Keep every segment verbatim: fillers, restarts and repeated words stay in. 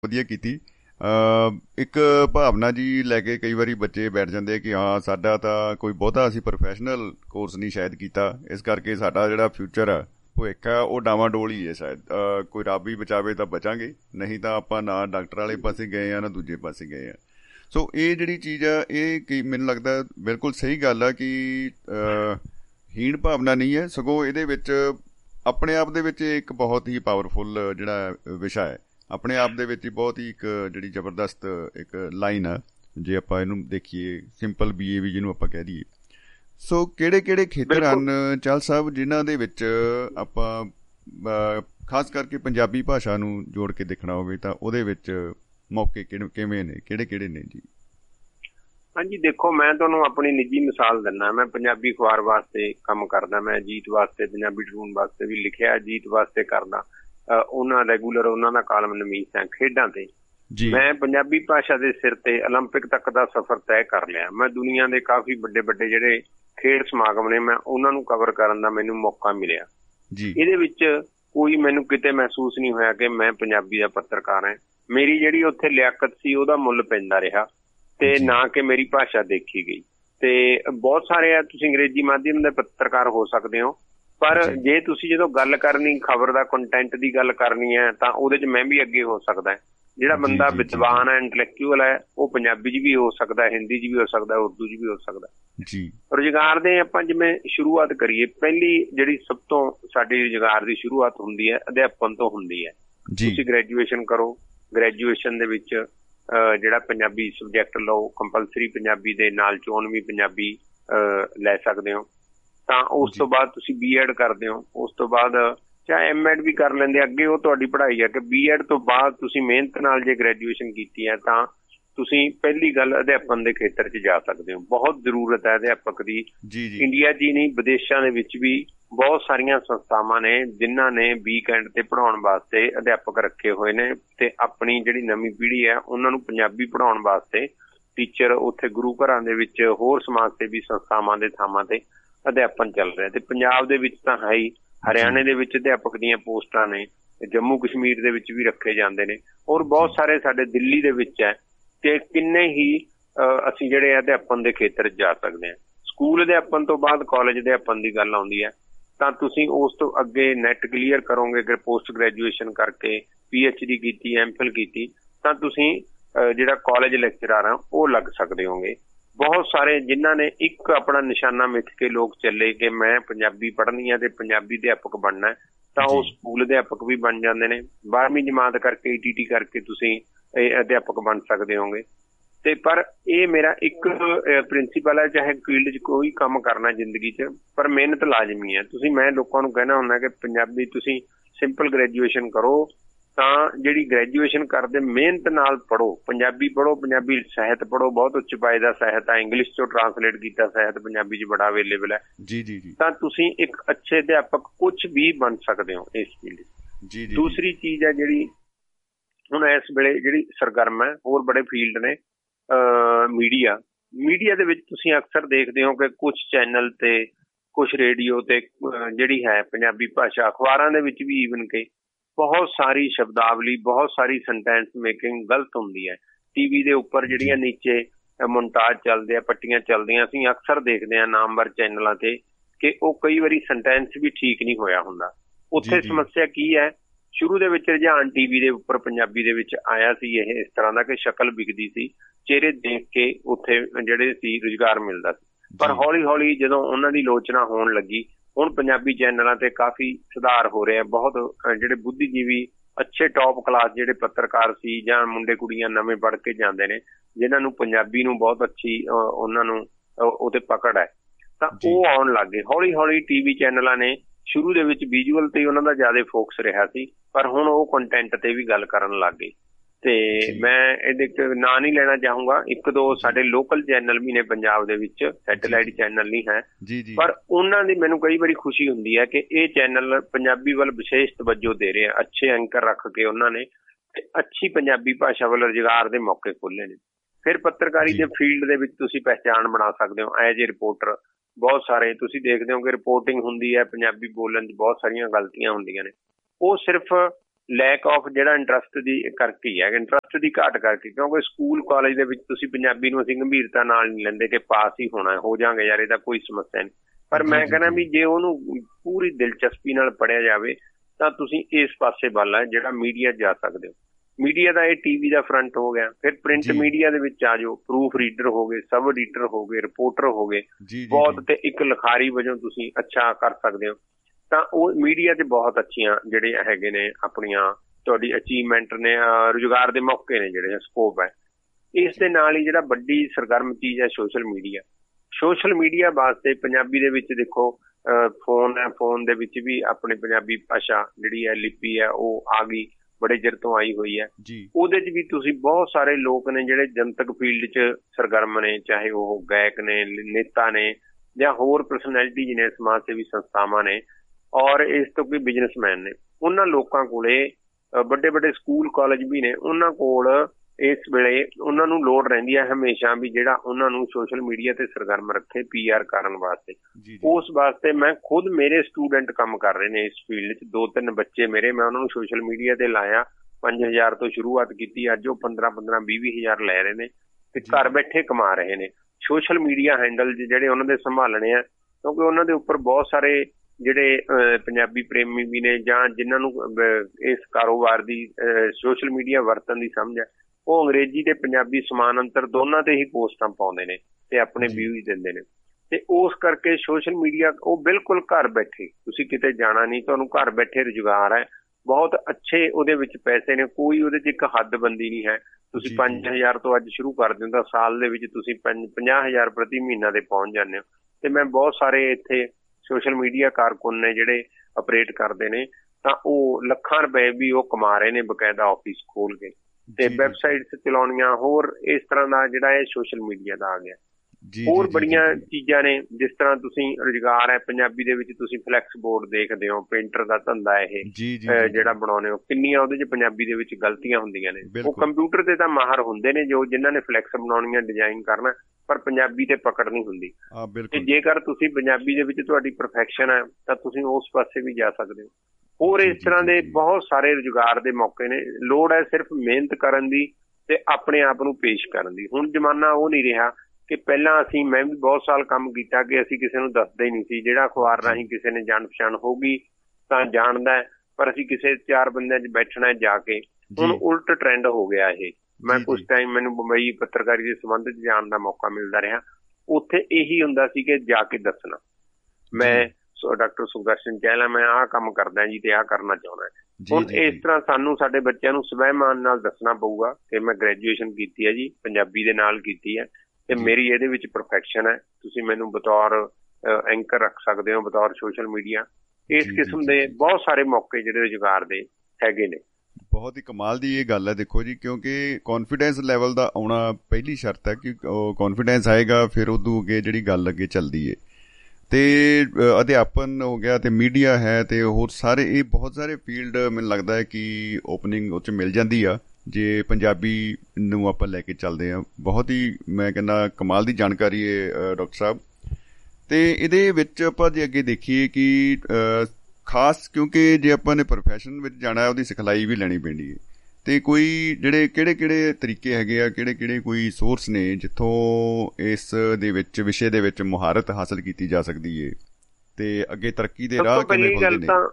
ਵਧੀਆ ਕੀਤੀ। ਇੱਕ ਭਾਵਨਾ ਜੀ ਲੈ ਕੇ ਕਈ ਵਾਰੀ ਬੱਚੇ ਬੈਠ ਜਾਂਦੇ ਕਿ ਹਾਂ ਸਾਡਾ ਤਾਂ ਕੋਈ ਬਹੁਤਾ ਅਸੀਂ ਪ੍ਰੋਫੈਸ਼ਨਲ ਕੋਰਸ ਨਹੀਂ ਸ਼ਾਇਦ ਕੀਤਾ, ਇਸ ਕਰਕੇ ਸਾਡਾ ਜਿਹੜਾ ਫਿਊਚਰ ਆ ਭਵਿੱਖ ਆ ਉਹ ਡਾਵਾਂਡੋਲ ਹੀ ਹੈ ਸ਼ਾਇਦ। ਕੋਈ ਰੱਬ ਹੀ ਬਚਾਵੇ ਤਾਂ ਬਚਾਂਗੇ, ਨਹੀਂ ਤਾਂ ਆਪਾਂ ਨਾ ਡਾਕਟਰ ਵਾਲੇ ਪਾਸੇ ਗਏ ਆ ਨਾ ਦੂਜੇ ਪਾਸੇ ਗਏ ਆ। ਸੋ ਇਹ ਜਿਹੜੀ ਚੀਜ਼ ਆ ਇਹ ਕੀ ਮੈਨੂੰ ਲੱਗਦਾ ਬਿਲਕੁਲ ਸਹੀ ਗੱਲ ਆ ਕਿ ਹੀਣ ਭਾਵਨਾ ਨਹੀਂ ਹੈ, ਸਗੋਂ ਇਹਦੇ ਵਿੱਚ ਆਪਣੇ ਆਪ ਦੇ ਵਿੱਚ ਇੱਕ ਬਹੁਤ ਹੀ ਪਾਵਰਫੁਲ ਜਿਹੜਾ ਵਿਸ਼ਾ ਹੈ, ਆਪਣੇ ਆਪ ਦੇ ਵਿੱਚ ਹੀ ਬਹੁਤ ਹੀ ਇੱਕ ਜਿਹੜੀ ਜ਼ਬਰਦਸਤ ਇੱਕ ਲਾਈਨ ਆ ਜੇ ਆਪਾਂ ਇਹਨੂੰ ਦੇਖੀਏ, ਸਿੰਪਲ ਬੀ ਏ ਵੀ ਜਿਹਨੂੰ ਆਪਾਂ ਕਹਿ ਦਈਏ। ਸੋ ਕਿਹੜੇ ਕਿਹੜੇ ਖੇਤਰ ਹਨ ਚਹਿਲ ਸਾਹਿਬ ਜਿਨ੍ਹਾਂ ਦੇ ਵਿੱਚ ਆਪਾਂ ਖਾਸ ਕਰਕੇ ਪੰਜਾਬੀ ਭਾਸ਼ਾ ਨੂੰ ਜੋੜ ਕੇ ਦੇਖਣਾ ਹੋਵੇ ਤਾਂ ਉਹਦੇ ਵਿੱਚ ਮੌਕੇ ਕਿਹੜੇ ਕਿਵੇਂ ਨੇ, ਕਿਹੜੇ ਕਿਹੜੇ ਨੇ ਜੀ? ਹਾਂਜੀ ਦੇਖੋ, ਮੈਂ ਤੁਹਾਨੂੰ ਆਪਣੀ ਨਿੱਜੀ ਮਿਸਾਲ ਦਿੰਦਾ। ਮੈਂ ਪੰਜਾਬੀ ਅਖਬਾਰ ਵਾਸਤੇ ਕੰਮ ਕਰਦਾ, ਮੈਂ ਅਜੀਤ ਵਾਸਤੇ, ਪੰਜਾਬੀ ਟ੍ਰਿਬਿਊਨ ਵਾਸਤੇ ਵੀ ਲਿਖਿਆ, ਅਜੀਤ ਵਾਸਤੇ ਕਰਦਾ। ਉਹਨਾਂ ਰੈਗੂਲਰ ਉਹਨਾਂ ਦਾ ਕਾਲਮ ਨਵੀਸ ਹੈ ਖੇਡਾਂ ਤੇ। ਮੈਂ ਪੰਜਾਬੀ ਭਾਸ਼ਾ ਦੇ ਸਿਰ ਤੇ ਓਲੰਪਿਕ ਤੱਕ ਦਾ ਸਫ਼ਰ ਤੈਅ ਕਰ ਲਿਆ। ਮੈਂ ਦੁਨੀਆ ਦੇ ਕਾਫੀ ਵੱਡੇ ਵੱਡੇ ਜਿਹੜੇ ਖੇਡ ਸਮਾਗਮ ਨੇ ਮੈਂ ਉਹਨਾਂ ਨੂੰ ਕਵਰ ਕਰਨ ਦਾ ਮੈਨੂੰ ਮੌਕਾ ਮਿਲਿਆ। ਇਹਦੇ ਵਿੱਚ ਕੋਈ ਮੈਨੂੰ ਕਿਤੇ ਮਹਿਸੂਸ ਨਹੀਂ ਹੋਇਆ ਕਿ ਮੈਂ ਪੰਜਾਬੀ ਦਾ ਪੱਤਰਕਾਰ ਹਾਂ। ਮੇਰੀ ਜਿਹੜੀ ਉੱਥੇ ਲਿਆਕਤ ਸੀ ਉਹਦਾ ਮੁੱਲ ਪੈਂਦਾ ਰਿਹਾ ਤੇ ਨਾ ਕਿ ਮੇਰੀ ਭਾਸ਼ਾ ਦੇਖੀ ਗਈ। ਤੇ ਬਹੁਤ ਸਾਰੇ ਆ, ਤੁਸੀਂ ਅੰਗਰੇਜ਼ੀ ਮਾਧਿਅਮ ਦੇ ਪੱਤਰਕਾਰ ਹੋ ਸਕਦੇ ਹੋ, ਪਰ ਜੇ ਤੁਸੀਂ ਜਦੋਂ ਗੱਲ ਕਰਨੀ ਖਬਰ ਦਾ ਕੰਟੈਂਟ ਦੀ ਗੱਲ ਕਰਨੀ ਹੈ ਤਾਂ ਉਹਦੇ ਚ ਮੈਂ ਵੀ ਅੱਗੇ ਹੋ ਸਕਦਾ। ਜਿਹੜਾ ਬੰਦਾ ਵਿਦਵਾਨ ਹੈ, ਇੰਟੈਲੈਕਚੁਅਲ ਹੈ, ਉਹ ਪੰਜਾਬੀ ਚ ਵੀ ਹੋ ਸਕਦਾ, ਹਿੰਦੀ ਚ ਵੀ ਹੋ ਸਕਦਾ, ਉਰਦੂ ਚ ਵੀ ਹੋ ਸਕਦਾ। ਰੁਜ਼ਗਾਰ ਦੇ ਆਪਾਂ ਜਿਵੇਂ ਸ਼ੁਰੂਆਤ ਕਰੀਏ, ਪਹਿਲੀ ਜਿਹੜੀ ਸਭ ਤੋਂ ਸਾਡੀ ਰੁਜ਼ਗਾਰ ਦੀ ਸ਼ੁਰੂਆਤ ਹੁੰਦੀ ਹੈ ਅਧਿਆਪਨ ਤੋਂ ਹੁੰਦੀ ਹੈ। ਤੁਸੀਂ ਗ੍ਰੈਜੂਏਸ਼ਨ ਕਰੋ, ਗ੍ਰੈਜੂਏਸ਼ਨ ਦੇ ਵਿੱਚ ਜਿਹੜਾ ਪੰਜਾਬੀ ਸਬਜੈਕਟ ਲਓ, ਕੰਪਲਸਰੀ ਪੰਜਾਬੀ ਦੇ ਨਾਲ ਚੋਣਵੀਂ ਪੰਜਾਬੀ ਲੈ ਸਕਦੇ ਹੋ। ਤਾਂ ਉਸ ਤੋਂ ਬਾਅਦ ਤੁਸੀਂ ਬੀ ਐਡ ਕਰਦੇ ਹੋ, ਉਸ ਤੋਂ ਬਾਅਦ ਚਾਹੇ ਐਮ ਐਡ ਵੀ ਕਰ ਲੈਂਦੇ, ਅੱਗੇ ਉਹ ਤੁਹਾਡੀ ਪੜ੍ਹਾਈ ਹੈ ਕਿ ਬੀ ਐਡ ਤੋਂ ਬਾਅਦ ਤੁਸੀਂ ਮਿਹਨਤ ਨਾਲ ਜੇ ਗ੍ਰੈਜੂਏਸ਼ਨ ਕੀਤੀ ਹੈ ਤਾਂ ਤੁਸੀਂ ਪਹਿਲੀ ਗੱਲ ਅਧਿਆਪਨ ਦੇ ਖੇਤਰ 'ਚ ਜਾ ਸਕਦੇ ਹੋ। ਬਹੁਤ ਜ਼ਰੂਰਤ ਹੈ ਅਧਿਆਪਕ ਦੀ। ਇੰਡੀਆ 'ਚ ਹੀ ਨਹੀਂ, ਵਿਦੇਸ਼ਾਂ ਦੇ ਵਿੱਚ ਵੀ ਬਹੁਤ ਸਾਰੀਆਂ ਸੰਸਥਾਵਾਂ ਨੇ ਜਿਨ੍ਹਾਂ ਨੇ ਵੀਕਐਂਡ ਤੇ ਪੜ੍ਹਾਉਣ ਵਾਸਤੇ ਅਧਿਆਪਕ ਰੱਖੇ ਹੋਏ ਨੇ ਤੇ ਆਪਣੀ ਜਿਹੜੀ ਨਵੀਂ ਪੀੜ੍ਹੀ ਹੈ ਉਹਨਾਂ ਨੂੰ ਪੰਜਾਬੀ ਪੜ੍ਹਾਉਣ ਵਾਸਤੇ ਟੀਚਰ ਉੱਥੇ ਗੁਰੂ ਘਰਾਂ ਦੇ ਵਿੱਚ ਹੋਰ ਸਮਾਜ ਸੇਵੀ ਸੰਸਥਾਵਾਂ ਦੇ ਥਾਵਾਂ ਤੇ ਅਧਿਆਪਨ ਚੱਲ ਰਿਹਾ। ਤੇ ਪੰਜਾਬ ਦੇ ਵਿੱਚ ਤਾਂ ਹੈ ਹੀ, ਹਰਿਆਣੇ ਦੇ ਵਿੱਚ ਅਧਿਆਪਕ ਦੀਆਂ ਪੋਸਟਾਂ ਨੇ, ਜੰਮੂ ਕਸ਼ਮੀਰ ਦੇ ਵਿੱਚ ਵੀ ਰੱਖੇ ਜਾਂਦੇ ਨੇ, ਔਰ ਬਹੁਤ ਸਾਰੇ ਸਾਡੇ ਦਿੱਲੀ ਦੇ ਵਿੱਚ ਹੈ। ਤੇ ਕਿੰਨੇ ਹੀ ਅਸੀਂ ਜਿਹੜੇ ਅਧਿਆਪਨ ਦੇ ਖੇਤਰ 'ਚ ਜਾ ਸਕਦੇ ਹਾਂ। ਸਕੂਲ ਅਧਿਆਪਨ ਤੋਂ ਬਾਅਦ ਕਾਲਜ ਅਧਿਆਪਨ ਦੀ ਗੱਲ ਆਉਂਦੀ ਹੈ ਤਾਂ ਤੁਸੀਂ ਉਸ ਤੋਂ ਅੱਗੇ ਨੈਟ ਕਲੀਅਰ ਕਰੋਗੇ, ਅਗਰ ਪੋਸਟ ਗ੍ਰੈਜੂਏਸ਼ਨ ਕਰਕੇ ਪੀ ਐਚ ਡੀ ਕੀਤੀ, ਐਮ ਫਿਲ ਕੀਤੀ, ਤਾਂ ਤੁਸੀਂ ਜਿਹੜਾ ਕਾਲਜ ਲੈਕਚਰਰ ਆ ਉਹ ਲੱਗ ਸਕਦੇ ਹੋਗੇ। ਬਹੁਤ ਸਾਰੇ ਜਿਨ੍ਹਾਂ ਨੇ ਇੱਕ ਆਪਣਾ ਨਿਸ਼ਾਨਾ ਮਿੱਥ ਕੇ ਲੋਕ ਚੱਲੇ ਕਿ ਮੈਂ ਪੰਜਾਬੀ ਪੜ੍ਹਨੀ ਹੈ ਤੇ ਪੰਜਾਬੀ ਅਧਿਆਪਕ ਬਣਨਾ, ਤਾਂ ਉਹ ਸਕੂਲ ਅਧਿਆਪਕ ਵੀ ਬਣ ਜਾਂਦੇ ਨੇ। ਬਾਰਵੀਂ ਜਮਾਤ ਕਰਕੇ ਈ ਟੀ ਟੀ ਕਰਕੇ ਤੁਸੀਂ ਇਹ ਅਧਿਆਪਕ ਬਣ ਸਕਦੇ ਹੋਗੇ। ਤੇ ਪਰ ਇਹ ਮੇਰਾ ਇੱਕ ਪ੍ਰਿੰਸੀਪਲ ਹੈ, ਚਾਹੇ ਫੀਲਡ 'ਚ ਕੋਈ ਕੰਮ ਕਰਨਾ ਜ਼ਿੰਦਗੀ 'ਚ, ਪਰ ਮਿਹਨਤ ਲਾਜ਼ਮੀ ਹੈ। ਤੁਸੀਂ ਮੈਂ ਲੋਕਾਂ ਨੂੰ ਕਹਿਣਾ ਹੁੰਦਾ ਕਿ ਪੰਜਾਬੀ ਤੁਸੀਂ ਸਿੰਪਲ ਗ੍ਰੈਜੂਏਸ਼ਨ ਕਰੋ, ਤਾਂ ਜਿਹੜੀ ਗ੍ਰੈਜੂਏਸ਼ਨ ਕਰਦੇ ਮਿਹਨਤ ਨਾਲ ਪੜ੍ਹੋ, ਪੰਜਾਬੀ ਪੜ੍ਹੋ, ਪੰਜਾਬੀ ਸਾਹਿਤ ਪੜ੍ਹੋ, ਬਹੁਤ ਉੱਚ ਪਾਏ ਦਾ ਸਾਹਿਤ ਹੈ, ਇੰਗਲਿਸ਼ 'ਚੋਂ ਟਰਾਂਸਲੇਟ ਕੀਤਾ ਸਾਹਿਤ ਪੰਜਾਬੀ 'ਚ ਬੜਾ ਅਵੇਲੇਬਲ ਹੈ। ਜੀ ਜੀ ਜੀ ਤਾਂ ਤੁਸੀਂ ਇੱਕ ਅੱਛੇ ਅਧਿਆਪਕ ਕੁਛ ਵੀ ਬਣ ਸਕਦੇ ਹੋ ਇਸ ਫੀਲਡ 'ਚ। ਦੂਸਰੀ ਚੀਜ਼ ਹੈ ਜਿਹੜੀ ਹੁਣ ਇਸ ਵੇਲੇ ਜਿਹੜੀ ਸਰਗਰਮ ਹੈ, ਹੋਰ ਬੜੇ ਫੀਲਡ ਨੇ। ਮੀਡੀਆ ਮੀਡੀਆ ਦੇ ਵਿੱਚ ਤੁਸੀਂ ਅਕਸਰ ਦੇਖਦੇ ਹੋ ਕਿ ਕੁਛ ਚੈਨਲ ਤੇ, ਕੁਛ ਰੇਡੀਓ ਤੇ ਜਿਹੜੀ ਹੈ ਪੰਜਾਬੀ ਭਾਸ਼ਾ, ਅਖਬਾਰਾਂ ਦੇ ਵਿੱਚ ਵੀ ਈਵਨ ਕਿ ਬਹੁਤ ਸਾਰੀ ਸ਼ਬਦਾਵਲੀ, ਬਹੁਤ ਸਾਰੀ ਸੈਂਟੈਂਸ ਮੇਕਿੰਗ ਗਲਤ ਹੁੰਦੀ ਹੈ। ਟੀਵੀ ਦੇ ਉੱਪਰ ਜਿਹੜੀਆਂ ਨੀਚੇ ਮੁਨਤਾਜ ਚੱਲਦੇ ਆ, ਪੱਟੀਆਂ ਚੱਲਦੀਆਂ, ਅਸੀਂ ਅਕਸਰ ਦੇਖਦੇ ਹਾਂ ਨਾਮਵਰ ਚੈਨਲਾਂ ਤੇ ਕਿ ਉਹ ਕਈ ਵਾਰੀ ਸੈਂਟੈਂਸ ਵੀ ਠੀਕ ਨਹੀਂ ਹੋਇਆ ਹੁੰਦਾ। ਉੱਥੇ ਸਮੱਸਿਆ ਕੀ ਹੈ? ਸ਼ੁਰੂ ਦੇ ਵਿੱਚ ਰੁਝਾਨ ਟੀਵੀ ਦੇ ਉੱਪਰ ਪੰਜਾਬੀ ਦੇ ਵਿੱਚ ਆਇਆ ਸੀ ਇਹ ਇਸ ਤਰ੍ਹਾਂ ਦਾ ਕਿ ਸ਼ਕਲ ਵਿਕਦੀ ਸੀ, ਚਿਹਰੇ ਦੇਖ ਕੇ ਉੱਥੇ ਜਿਹੜੇ ਸੀ ਰੁਜ਼ਗਾਰ ਮਿਲਦਾ ਸੀ। ਪਰ ਹੌਲੀ ਹੌਲੀ ਜਦੋਂ ਉਹਨਾਂ ਦੀ ਲੋਚਨਾ ਹੋਣ ਲੱਗੀ, ਹੁਣ ਪੰਜਾਬੀ ਚੈਨਲਾਂ ਤੇ ਕਾਫੀ ਸੁਧਾਰ ਹੋ ਰਿਹਾ। ਬਹੁਤ ਜਿਹੜੇ ਬੁੱਧੀਜੀਵੀ ਅੱਛੇ ਟੌਪ ਕਲਾਸ ਜਿਹੜੇ ਪੱਤਰਕਾਰ ਸੀ ਜਾਂ ਮੁੰਡੇ ਕੁੜੀਆਂ ਨਵੇਂ ਪੜ੍ਹ ਕੇ ਜਾਂਦੇ ਨੇ, ਜਿਨ੍ਹਾਂ ਨੂੰ ਪੰਜਾਬੀ ਨੂੰ ਬਹੁਤ ਅੱਛੀ ਉਹਨਾਂ ਨੂੰ ਉਹਤੇ ਪਕੜ ਹੈ, ਤਾਂ ਉਹ ਆਉਣ ਲੱਗ ਗਏ ਹੌਲੀ ਹੌਲੀ। ਟੀਵੀ ਚੈਨਲਾਂ ਨੇ ਸ਼ੁਰੂ ਦੇ ਵਿੱਚ ਵਿਜ਼ੂਅਲ ਤੇ ਉਹਨਾਂ ਦਾ ਜ਼ਿਆਦਾ ਫੋਕਸ ਰਿਹਾ ਸੀ, ਪਰ ਹੁਣ ਉਹ ਕੰਟੈਂਟ ਤੇ ਵੀ ਗੱਲ ਕਰਨ ਲੱਗ ਗਏ। ਤੇ ਮੈਂ ਇਹਦੇ ਚ ਨਾਂ ਨਹੀਂ ਲੈਣਾ ਚਾਹੂੰਗਾ, ਇੱਕ ਦੋ ਸਾਡੇ ਲੋਕਲ ਚੈਨਲ ਵੀ ਨੇ ਪੰਜਾਬ ਦੇ ਵਿੱਚ, ਸੈਟੇਲਾਈਟ ਚੈਨਲ ਨਹੀਂ ਹੈ, ਪਰ ਉਹਨਾਂ ਦੀ ਮੈਨੂੰ ਕਈ ਵਾਰੀ ਖੁਸ਼ੀ ਹੁੰਦੀ ਹੈ ਕਿ ਇਹ ਚੈਨਲ ਪੰਜਾਬੀ ਵੱਲ ਵਿਸ਼ੇਸ਼ ਤਵੱਜੋ ਦੇ ਰਹੇ ਆ। ਅੱਛੇ ਐਂਕਰ ਰੱਖ ਕੇ ਉਹਨਾਂ ਨੇ ਤੇ ਅੱਛੀ ਪੰਜਾਬੀ ਭਾਸ਼ਾ ਵੱਲ ਰੁਜ਼ਗਾਰ ਦੇ ਮੌਕੇ ਖੋਲ੍ਹੇ ਨੇ। ਫਿਰ ਪੱਤਰਕਾਰੀ ਦੇ ਫੀਲਡ ਦੇ ਵਿੱਚ ਤੁਸੀਂ ਪਹਿਚਾਣ ਬਣਾ ਸਕਦੇ ਹੋ ਐਜ ਏ ਰਿਪੋਰਟਰ। ਬਹੁਤ ਸਾਰੇ ਤੁਸੀਂ ਦੇਖਦੇ ਹੋ ਕਿ ਰਿਪੋਰਟਿੰਗ ਹੁੰਦੀ ਹੈ, ਪੰਜਾਬੀ ਬੋਲਣ 'ਚ ਬਹੁਤ ਸਾਰੀਆਂ ਗਲਤੀਆਂ ਹੁੰਦੀਆਂ ਨੇ। ਉਹ ਸਿਰਫ ਲੈਕ ਆਫ ਜਿਹੜਾ ਇੰਟਰਸਟ ਦੀ ਕਰਕੇ ਹੀ ਹੈ, ਇੰਟਰਸਟ ਦੀ ਘਾਟ ਕਰਕੇ। ਕਿਉਂਕਿ ਸਕੂਲ ਕਾਲਜ ਦੇ ਵਿੱਚ ਤੁਸੀਂ ਪੰਜਾਬੀ ਨੂੰ ਅਸੀਂ ਗੰਭੀਰਤਾ ਨਾਲ ਨਹੀਂ ਲੈਂਦੇ ਕਿ ਪਾਸ ਹੀ ਹੋਣਾ, ਹੋ ਜਾਵਾਂਗੇ ਯਾਰ, ਇਹਦਾ ਕੋਈ ਸਮੱਸਿਆ ਨਹੀਂ। ਪਰ ਮੈਂ ਕਹਿੰਦਾ ਵੀ ਜੇ ਉਹਨੂੰ ਪੂਰੀ ਦਿਲਚਸਪੀ ਨਾਲ ਪੜ੍ਹਿਆ ਜਾਵੇ ਤਾਂ ਤੁਸੀਂ ਇਸ ਪਾਸੇ ਵੱਲ ਹੈ ਜਿਹੜਾ ਮੀਡੀਆ ਜਾ ਸਕਦੇ ਹੋ। ਮੀਡੀਆ ਦਾ ਇਹ ਟੀਵੀ ਦਾ ਫਰੰਟ ਹੋ ਗਿਆ, ਫਿਰ ਪ੍ਰਿੰਟ ਮੀਡੀਆ ਦੇ ਵਿੱਚ ਆ ਜਾਓ, ਪ੍ਰੂਫ ਰੀਡਰ ਹੋ ਗਏ, ਸਬ ਐਡੀਟਰ ਹੋ ਗਏ, ਰਿਪੋਰਟਰ ਹੋ ਗਏ, ਬਹੁਤ, ਤੇ ਇੱਕ ਲਿਖਾਰੀ ਵਜੋਂ ਤੁਸੀਂ ਅੱਛਾ ਕਰ ਸਕਦੇ ਹੋ। ਤਾਂ ਉਹ ਮੀਡੀਆ 'ਚ ਬਹੁਤ ਅੱਛੀਆਂ ਜਿਹੜੇ ਹੈਗੇ ਨੇ ਆਪਣੀਆਂ ਤੁਹਾਡੀ ਅਚੀਵਮੈਂਟ ਨੇ, ਰੁਜ਼ਗਾਰ ਦੇ ਮੌਕੇ ਨੇ, ਜਿਹੜੇ ਸਕੋਪ ਹੈ। ਇਸ ਦੇ ਨਾਲ ਹੀ ਜਿਹੜਾ ਵੱਡੀ ਸਰਗਰਮ ਚੀਜ਼ ਹੈ ਸੋਸ਼ਲ ਮੀਡੀਆ। ਸੋਸ਼ਲ ਮੀਡੀਆ ਵਾਸਤੇ ਪੰਜਾਬੀ ਦੇ ਵਿੱਚ ਦੇਖੋ ਫੋਨ ਹੈ, ਫੋਨ ਦੇ ਵਿੱਚ ਵੀ ਆਪਣੀ ਪੰਜਾਬੀ ਭਾਸ਼ਾ ਜਿਹੜੀ ਹੈ, ਲਿਪੀ ਹੈ, ਉਹ ਆ ਗਈ, ਬੜੇ ਚਿਰ ਤੋਂ ਆਈ ਹੋਈ ਹੈ। ਉਹਦੇ 'ਚ ਵੀ ਤੁਸੀਂ ਬਹੁਤ ਸਾਰੇ ਲੋਕ ਨੇ ਜਿਹੜੇ ਜਨਤਕ ਫੀਲਡ 'ਚ ਸਰਗਰਮ ਨੇ, ਚਾਹੇ ਉਹ ਗਾਇਕ ਨੇ, ਨੇਤਾ ਨੇ, ਜਾਂ ਹੋਰ ਪਰਸਨੈਲਿਟੀਜ਼ ਨੇ, ਸਮਾਜ ਸੇਵੀ ਸੰਸਥਾਵਾਂ ਨੇ, ਔਰ ਇਸ ਤੋਂ ਕੋਈ ਬਿਜ਼ਨਸਮੈਨ ਨੇ। ਉਹਨਾਂ ਲੋਕਾਂ ਕੋਲੇ ਵੱਡੇ ਵੱਡੇ ਸਕੂਲ ਕਾਲਜ ਵੀ ਨੇ, ਉਹਨਾਂ ਕੋਲ ਇਸ ਵੇਲੇ ਉਹਨਾਂ ਨੂੰ ਲੋੜ ਰਹਿੰਦੀ ਹੈ ਹਮੇਸ਼ਾ ਵੀ ਜਿਹੜਾ ਉਹਨਾਂ ਨੂੰ ਸੋਸ਼ਲ ਮੀਡੀਆ ਤੇ ਸਰਗਰਮ ਰੱਖੇ ਪੀ ਆਰ ਕਰਨ ਵਾਸਤੇ। ਉਸ ਵਾਸਤੇ ਮੈਂ ਖੁਦ, ਮੇਰੇ ਸਟੂਡੈਂਟ ਕੰਮ ਕਰ ਰਹੇ ਨੇ ਇਸ ਫੀਲਡ 'ਚ, ਦੋ ਤਿੰਨ ਬੱਚੇ ਮੇਰੇ, ਮੈਂ ਉਹਨਾਂ ਨੂੰ ਸੋਸ਼ਲ ਮੀਡੀਆ ਤੇ ਲਾਇਆ। ਪੰਜ ਹਜ਼ਾਰ ਤੋਂ ਸ਼ੁਰੂਆਤ ਕੀਤੀ, ਅੱਜ ਉਹ ਪੰਦਰਾਂ ਪੰਦਰਾਂ ਵੀਹ ਵੀਹ ਹਜ਼ਾਰ ਲੈ ਰਹੇ ਨੇ ਤੇ ਘਰ ਬੈਠੇ ਕਮਾ ਰਹੇ ਨੇ। ਸੋਸ਼ਲ ਮੀਡੀਆ ਹੈਂਡਲ ਜਿਹੜੇ ਉਹਨਾਂ ਦੇ ਸੰਭਾਲਣੇ ਆ, ਕਿਉਂਕਿ ਉਹਨਾਂ ਦੇ ਉੱਪਰ ਬਹੁਤ ਸਾਰੇ ਜਿਹੜੇ ਪੰਜਾਬੀ ਪ੍ਰੇਮੀ ਵੀ ਨੇ, ਜਾਂ ਜਿਨ੍ਹਾਂ ਨੂੰ ਇਸ ਕਾਰੋਬਾਰ ਦੀ ਸੋਸ਼ਲ ਮੀਡੀਆ ਵਰਤਣ ਦੀ ਸਮਝ ਹੈ, ਉਹ ਅੰਗਰੇਜ਼ੀ ਤੇ ਪੰਜਾਬੀ ਸਮਾਨ ਅੰਤਰ ਦੋਨਾਂ ਤੇ ਹੀ ਪੋਸਟਾਂ ਪਾਉਂਦੇ ਨੇ ਤੇ ਆਪਣੇ ਵਿਊਜ਼ ਦਿੰਦੇ ਨੇ। ਤੇ ਉਸ ਕਰਕੇ ਸੋਸ਼ਲ ਮੀਡੀਆ ਉਹ ਬਿਲਕੁਲ ਘਰ ਬੈਠੇ, ਤੁਸੀਂ ਕਿਤੇ ਜਾਣਾ ਨਹੀਂ, ਤੁਹਾਨੂੰ ਘਰ ਬੈਠੇ ਰੁਜ਼ਗਾਰ ਹੈ, ਬਹੁਤ ਅੱਛੇ ਉਹਦੇ ਵਿੱਚ ਪੈਸੇ ਨੇ, ਕੋਈ ਉਹਦੇ 'ਚ ਇੱਕ ਹੱਦਬੰਦੀ ਨਹੀਂ ਹੈ। ਤੁਸੀਂ ਪੰਜ ਹਜ਼ਾਰ ਤੋਂ ਅੱਜ ਸ਼ੁਰੂ ਕਰਦੇ ਹੋ ਤਾਂ ਸਾਲ ਦੇ ਵਿੱਚ ਤੁਸੀਂ ਪੰਜਾਹ ਹਜ਼ਾਰ ਪ੍ਰਤੀ ਮਹੀਨਾ ਦੇ ਪਹੁੰਚ ਜਾਂਦੇ ਹੋ। ਤੇ ਮੈਂ ਬਹੁਤ ਸਾਰੇ ਇੱਥੇ ਸੋਸ਼ਲ ਮੀਡੀਆ ਕਾਰਕੁਨ ਨੇ ਜਿਹੜੇ ਆਪਰੇਟ ਕਰਦੇ ਨੇ, ਤਾਂ ਉਹ ਲੱਖਾਂ ਰੁਪਏ ਵੀ ਉਹ ਕਮਾ ਰਹੇ ਨੇ ਬਕਾਇਦਾ ਆਫਿਸ ਖੋਲ ਕੇ, ਤੇ ਵੈਬਸਾਈਟਸ ਚਲਾਉਣੀਆਂ, ਹੋਰ ਇਸ ਤਰ੍ਹਾਂ ਦਾ ਜਿਹੜਾ ਇਹ ਸੋਸ਼ਲ ਮੀਡੀਆ ਦਾ ਆ ਗਿਆ। ਹੋਰ ਬੜੀਆਂ ਚੀਜ਼ਾਂ ਨੇ, ਜਿਸ ਤਰ੍ਹਾਂ ਤੁਸੀਂ ਰੁਜ਼ਗਾਰ ਹੈ ਪੰਜਾਬੀ ਦੇ ਵਿੱਚ, ਤੁਸੀਂ ਫਲੈਕਸ ਬੋਰਡ ਦੇਖਦੇ ਹੋ, ਪੇਂਟਰ ਦਾ ਧੰਦਾ ਇਹ ਜਿਹੜਾ ਬਣਾਉਂਦੇ ਹੋ, ਕਿੰਨੀਆਂ ਉਹਦੇ 'ਚ ਪੰਜਾਬੀ ਦੇ ਵਿੱਚ ਗਲਤੀਆਂ ਹੁੰਦੀਆਂ ਨੇ। ਉਹ ਕੰਪਿਊਟਰ ਤੇ ਤਾਂ ਮਾਹਰ ਹੁੰਦੇ ਨੇ ਜੋ ਜਿਨ੍ਹਾਂ ਨੇ ਫਲੈਕਸ ਬਣਾਉਣੀਆਂ, ਡਿਜ਼ਾਈਨ ਕਰਨਾ, ਪਰ ਪੰਜਾਬੀ ਤੇ ਪਕੜ ਨਹੀਂ ਹੁੰਦੀ। ਤੇ ਜੇਕਰ ਤੁਸੀਂ ਪੰਜਾਬੀ ਦੇ ਵਿੱਚ ਤੁਹਾਡੀ ਪਰਫੈਕਸ਼ਨ ਹੈ ਤਾਂ ਤੁਸੀਂ ਉਸ ਪਾਸੇ ਵੀ ਜਾ ਸਕਦੇ ਹੋ। ਹੋਰ ਇਸ ਤਰ੍ਹਾਂ ਦੇ ਬਹੁਤ ਸਾਰੇ ਰੁਜ਼ਗਾਰ ਦੇ ਮੌਕੇ ਨੇ। ਲੋੜ ਹੈ ਸਿਰਫ ਮਿਹਨਤ ਕਰਨ ਦੀ ਤੇ ਆਪਣੇ ਆਪ ਨੂੰ ਪੇਸ਼ ਕਰਨ ਦੀ। ਹੁਣ ਜ਼ਮਾਨਾ ਉਹ ਨਹੀਂ ਰਿਹਾ ਕਿ ਪਹਿਲਾਂ ਅਸੀਂ, ਮੈਂ ਵੀ ਬਹੁਤ ਸਾਲ ਕੰਮ ਕੀਤਾ ਕਿ ਅਸੀਂ ਕਿਸੇ ਨੂੰ ਦੱਸਦੇ ਹੀ ਨਹੀਂ ਸੀ। ਜਿਹੜਾ ਅਖਬਾਰ ਰਾਹੀਂ ਕਿਸੇ ਨੇ ਜਾਣ ਪਛਾਣ ਹੋਊਗੀ ਤਾਂ ਜਾਣਦਾ ਹੈ, ਪਰ ਅਸੀਂ ਕਿਸੇ ਚਾਰ ਬੰਦਿਆਂ 'ਚ ਬੈਠਣਾ ਜਾ ਕੇ। ਹੁਣ ਉਲਟ ਟ੍ਰੈਂਡ ਹੋ ਗਿਆ ਇਹ। ਮੈਂ ਕੁਛ ਟਾਈਮ, ਮੈਨੂੰ ਮੁੰਬਈ ਪੱਤਰਕਾਰੀ ਦੇ ਸੰਬੰਧ 'ਚ ਜਾਣ ਦਾ ਮੌਕਾ ਮਿਲਦਾ ਰਿਹਾ, ਉੱਥੇ ਇਹੀ ਹੁੰਦਾ ਸੀ ਕਿ ਜਾ ਕੇ ਦੱਸਣਾ, ਮੈਂ ਡਾਕਟਰ ਸੁਦਰਸ਼ਨ ਚਹਿਲਾ, ਮੈਂ ਆਹ ਕੰਮ ਕਰਦਾ ਜੀ ਤੇ ਆਹ ਕਰਨਾ ਚਾਹੁੰਦਾ। ਹੁਣ ਇਸ ਤਰ੍ਹਾਂ ਸਾਨੂੰ ਸਾਡੇ ਬੱਚਿਆਂ ਨੂੰ ਸਵੈਮਾਨ ਨਾਲ ਦੱਸਣਾ ਪਊਗਾ ਕਿ ਮੈਂ ਗ੍ਰੈਜੂਏਸ਼ਨ ਕੀਤੀ ਹੈ ਜੀ, ਪੰਜਾਬੀ ਦੇ ਨਾਲ ਕੀਤੀ ਹੈ, ਤੇ ਮੇਰੀ ਇਹਦੇ ਵਿੱਚ ਪਰਫੈਕਸ਼ਨ ਹੈ। ਤੁਸੀਂ ਮੈਨੂੰ ਬਤੌਰ ਐਂਕਰ ਰੱਖ ਸਕਦੇ ਹੋ, ਬਤੌਰ ਸੋਸ਼ਲ ਮੀਡੀਆ। ਇਸ ਕਿਸਮ ਦੇ ਬਹੁਤ ਸਾਰੇ ਮੌਕੇ ਜਿਹੜੇ ਰੁਜ਼ਗਾਰ ਦੇ ਹੈਗੇ ਨੇ। ਬਹੁਤ ਹੀ ਕਮਾਲ ਦੀ ਇਹ ਗੱਲ ਹੈ ਦੇਖੋ ਜੀ, ਕਿਉਂਕਿ ਕੌਨਫੀਡੈਂਸ ਲੈਵਲ ਦਾ ਆਉਣਾ ਪਹਿਲੀ ਸ਼ਰਤ ਹੈ ਕਿ ਕੌਨਫੀਡੈਂਸ ਆਏਗਾ, ਫਿਰ ਉਦੋਂ ਅੱਗੇ ਜਿਹੜੀ ਗੱਲ ਅੱਗੇ ਚੱਲਦੀ ਹੈ। ਤੇ ਅਧਿਆਪਨ ਹੋ ਗਿਆ, ਤੇ ਮੀਡੀਆ ਹੈ, ਤੇ ਹੋਰ ਸਾਰੇ, ਇਹ ਬਹੁਤ ਸਾਰੇ ਫੀਲਡ ਮੈਨੂੰ ਲੱਗਦਾ ਹੈ ਕਿ ਓਪਨਿੰਗ ਉਹ 'ਚ ਮਿਲ ਜਾਂਦੀ ਆ ਜੇ ਪੰਜਾਬੀ ਨੂੰ ਆਪਾਂ ਲੈ ਕੇ ਚੱਲਦੇ ਹਾਂ। ਬਹੁਤ ਹੀ ਮੈਂ ਕਹਿੰਦਾ ਕਮਾਲ ਦੀ ਜਾਣਕਾਰੀ ਹੈ ਡਾਕਟਰ ਸਾਹਿਬ। ਤੇ ਇਹਦੇ ਵਿੱਚ ਆਪਾਂ ਜੇ ਅੱਗੇ ਦੇਖੀਏ ਕਿ ਖਾਸ, ਕਿਉਂਕਿ ਜੇ ਆਪਾਂ ਨੇ ਪ੍ਰੋਫੈਸ਼ਨ ਵਿੱਚ ਜਾਣਾ ਉਹਦੀ ਸਿਖਲਾਈ ਵੀ ਲੈਣੀ ਪੈਂਦੀ ਹੈ, ਤੇ ਕੋਈ ਜਿਹੜੇ ਕਿਹੜੇ ਕਿਹੜੇ ਤਰੀਕੇ ਹੈਗੇ ਆ, ਕਿਹੜੇ ਕਿਹੜੇ ਕੋਈ ਸੋਰਸ ਨੇ ਜਿੱਥੋਂ ਇਸ ਦੇ ਵਿੱਚ ਵਿਸ਼ੇ ਦੇ ਵਿੱਚ ਮੁਹਾਰਤ ਹਾਸਲ ਕੀਤੀ ਜਾ ਸਕਦੀ ਹੈ, ਤੇ ਅੱਗੇ ਤਰੱਕੀ ਦੇ ਰਾਹ ਕਿਵੇਂ ਖੁੱਲ੍ਹਦੇ ਨੇ?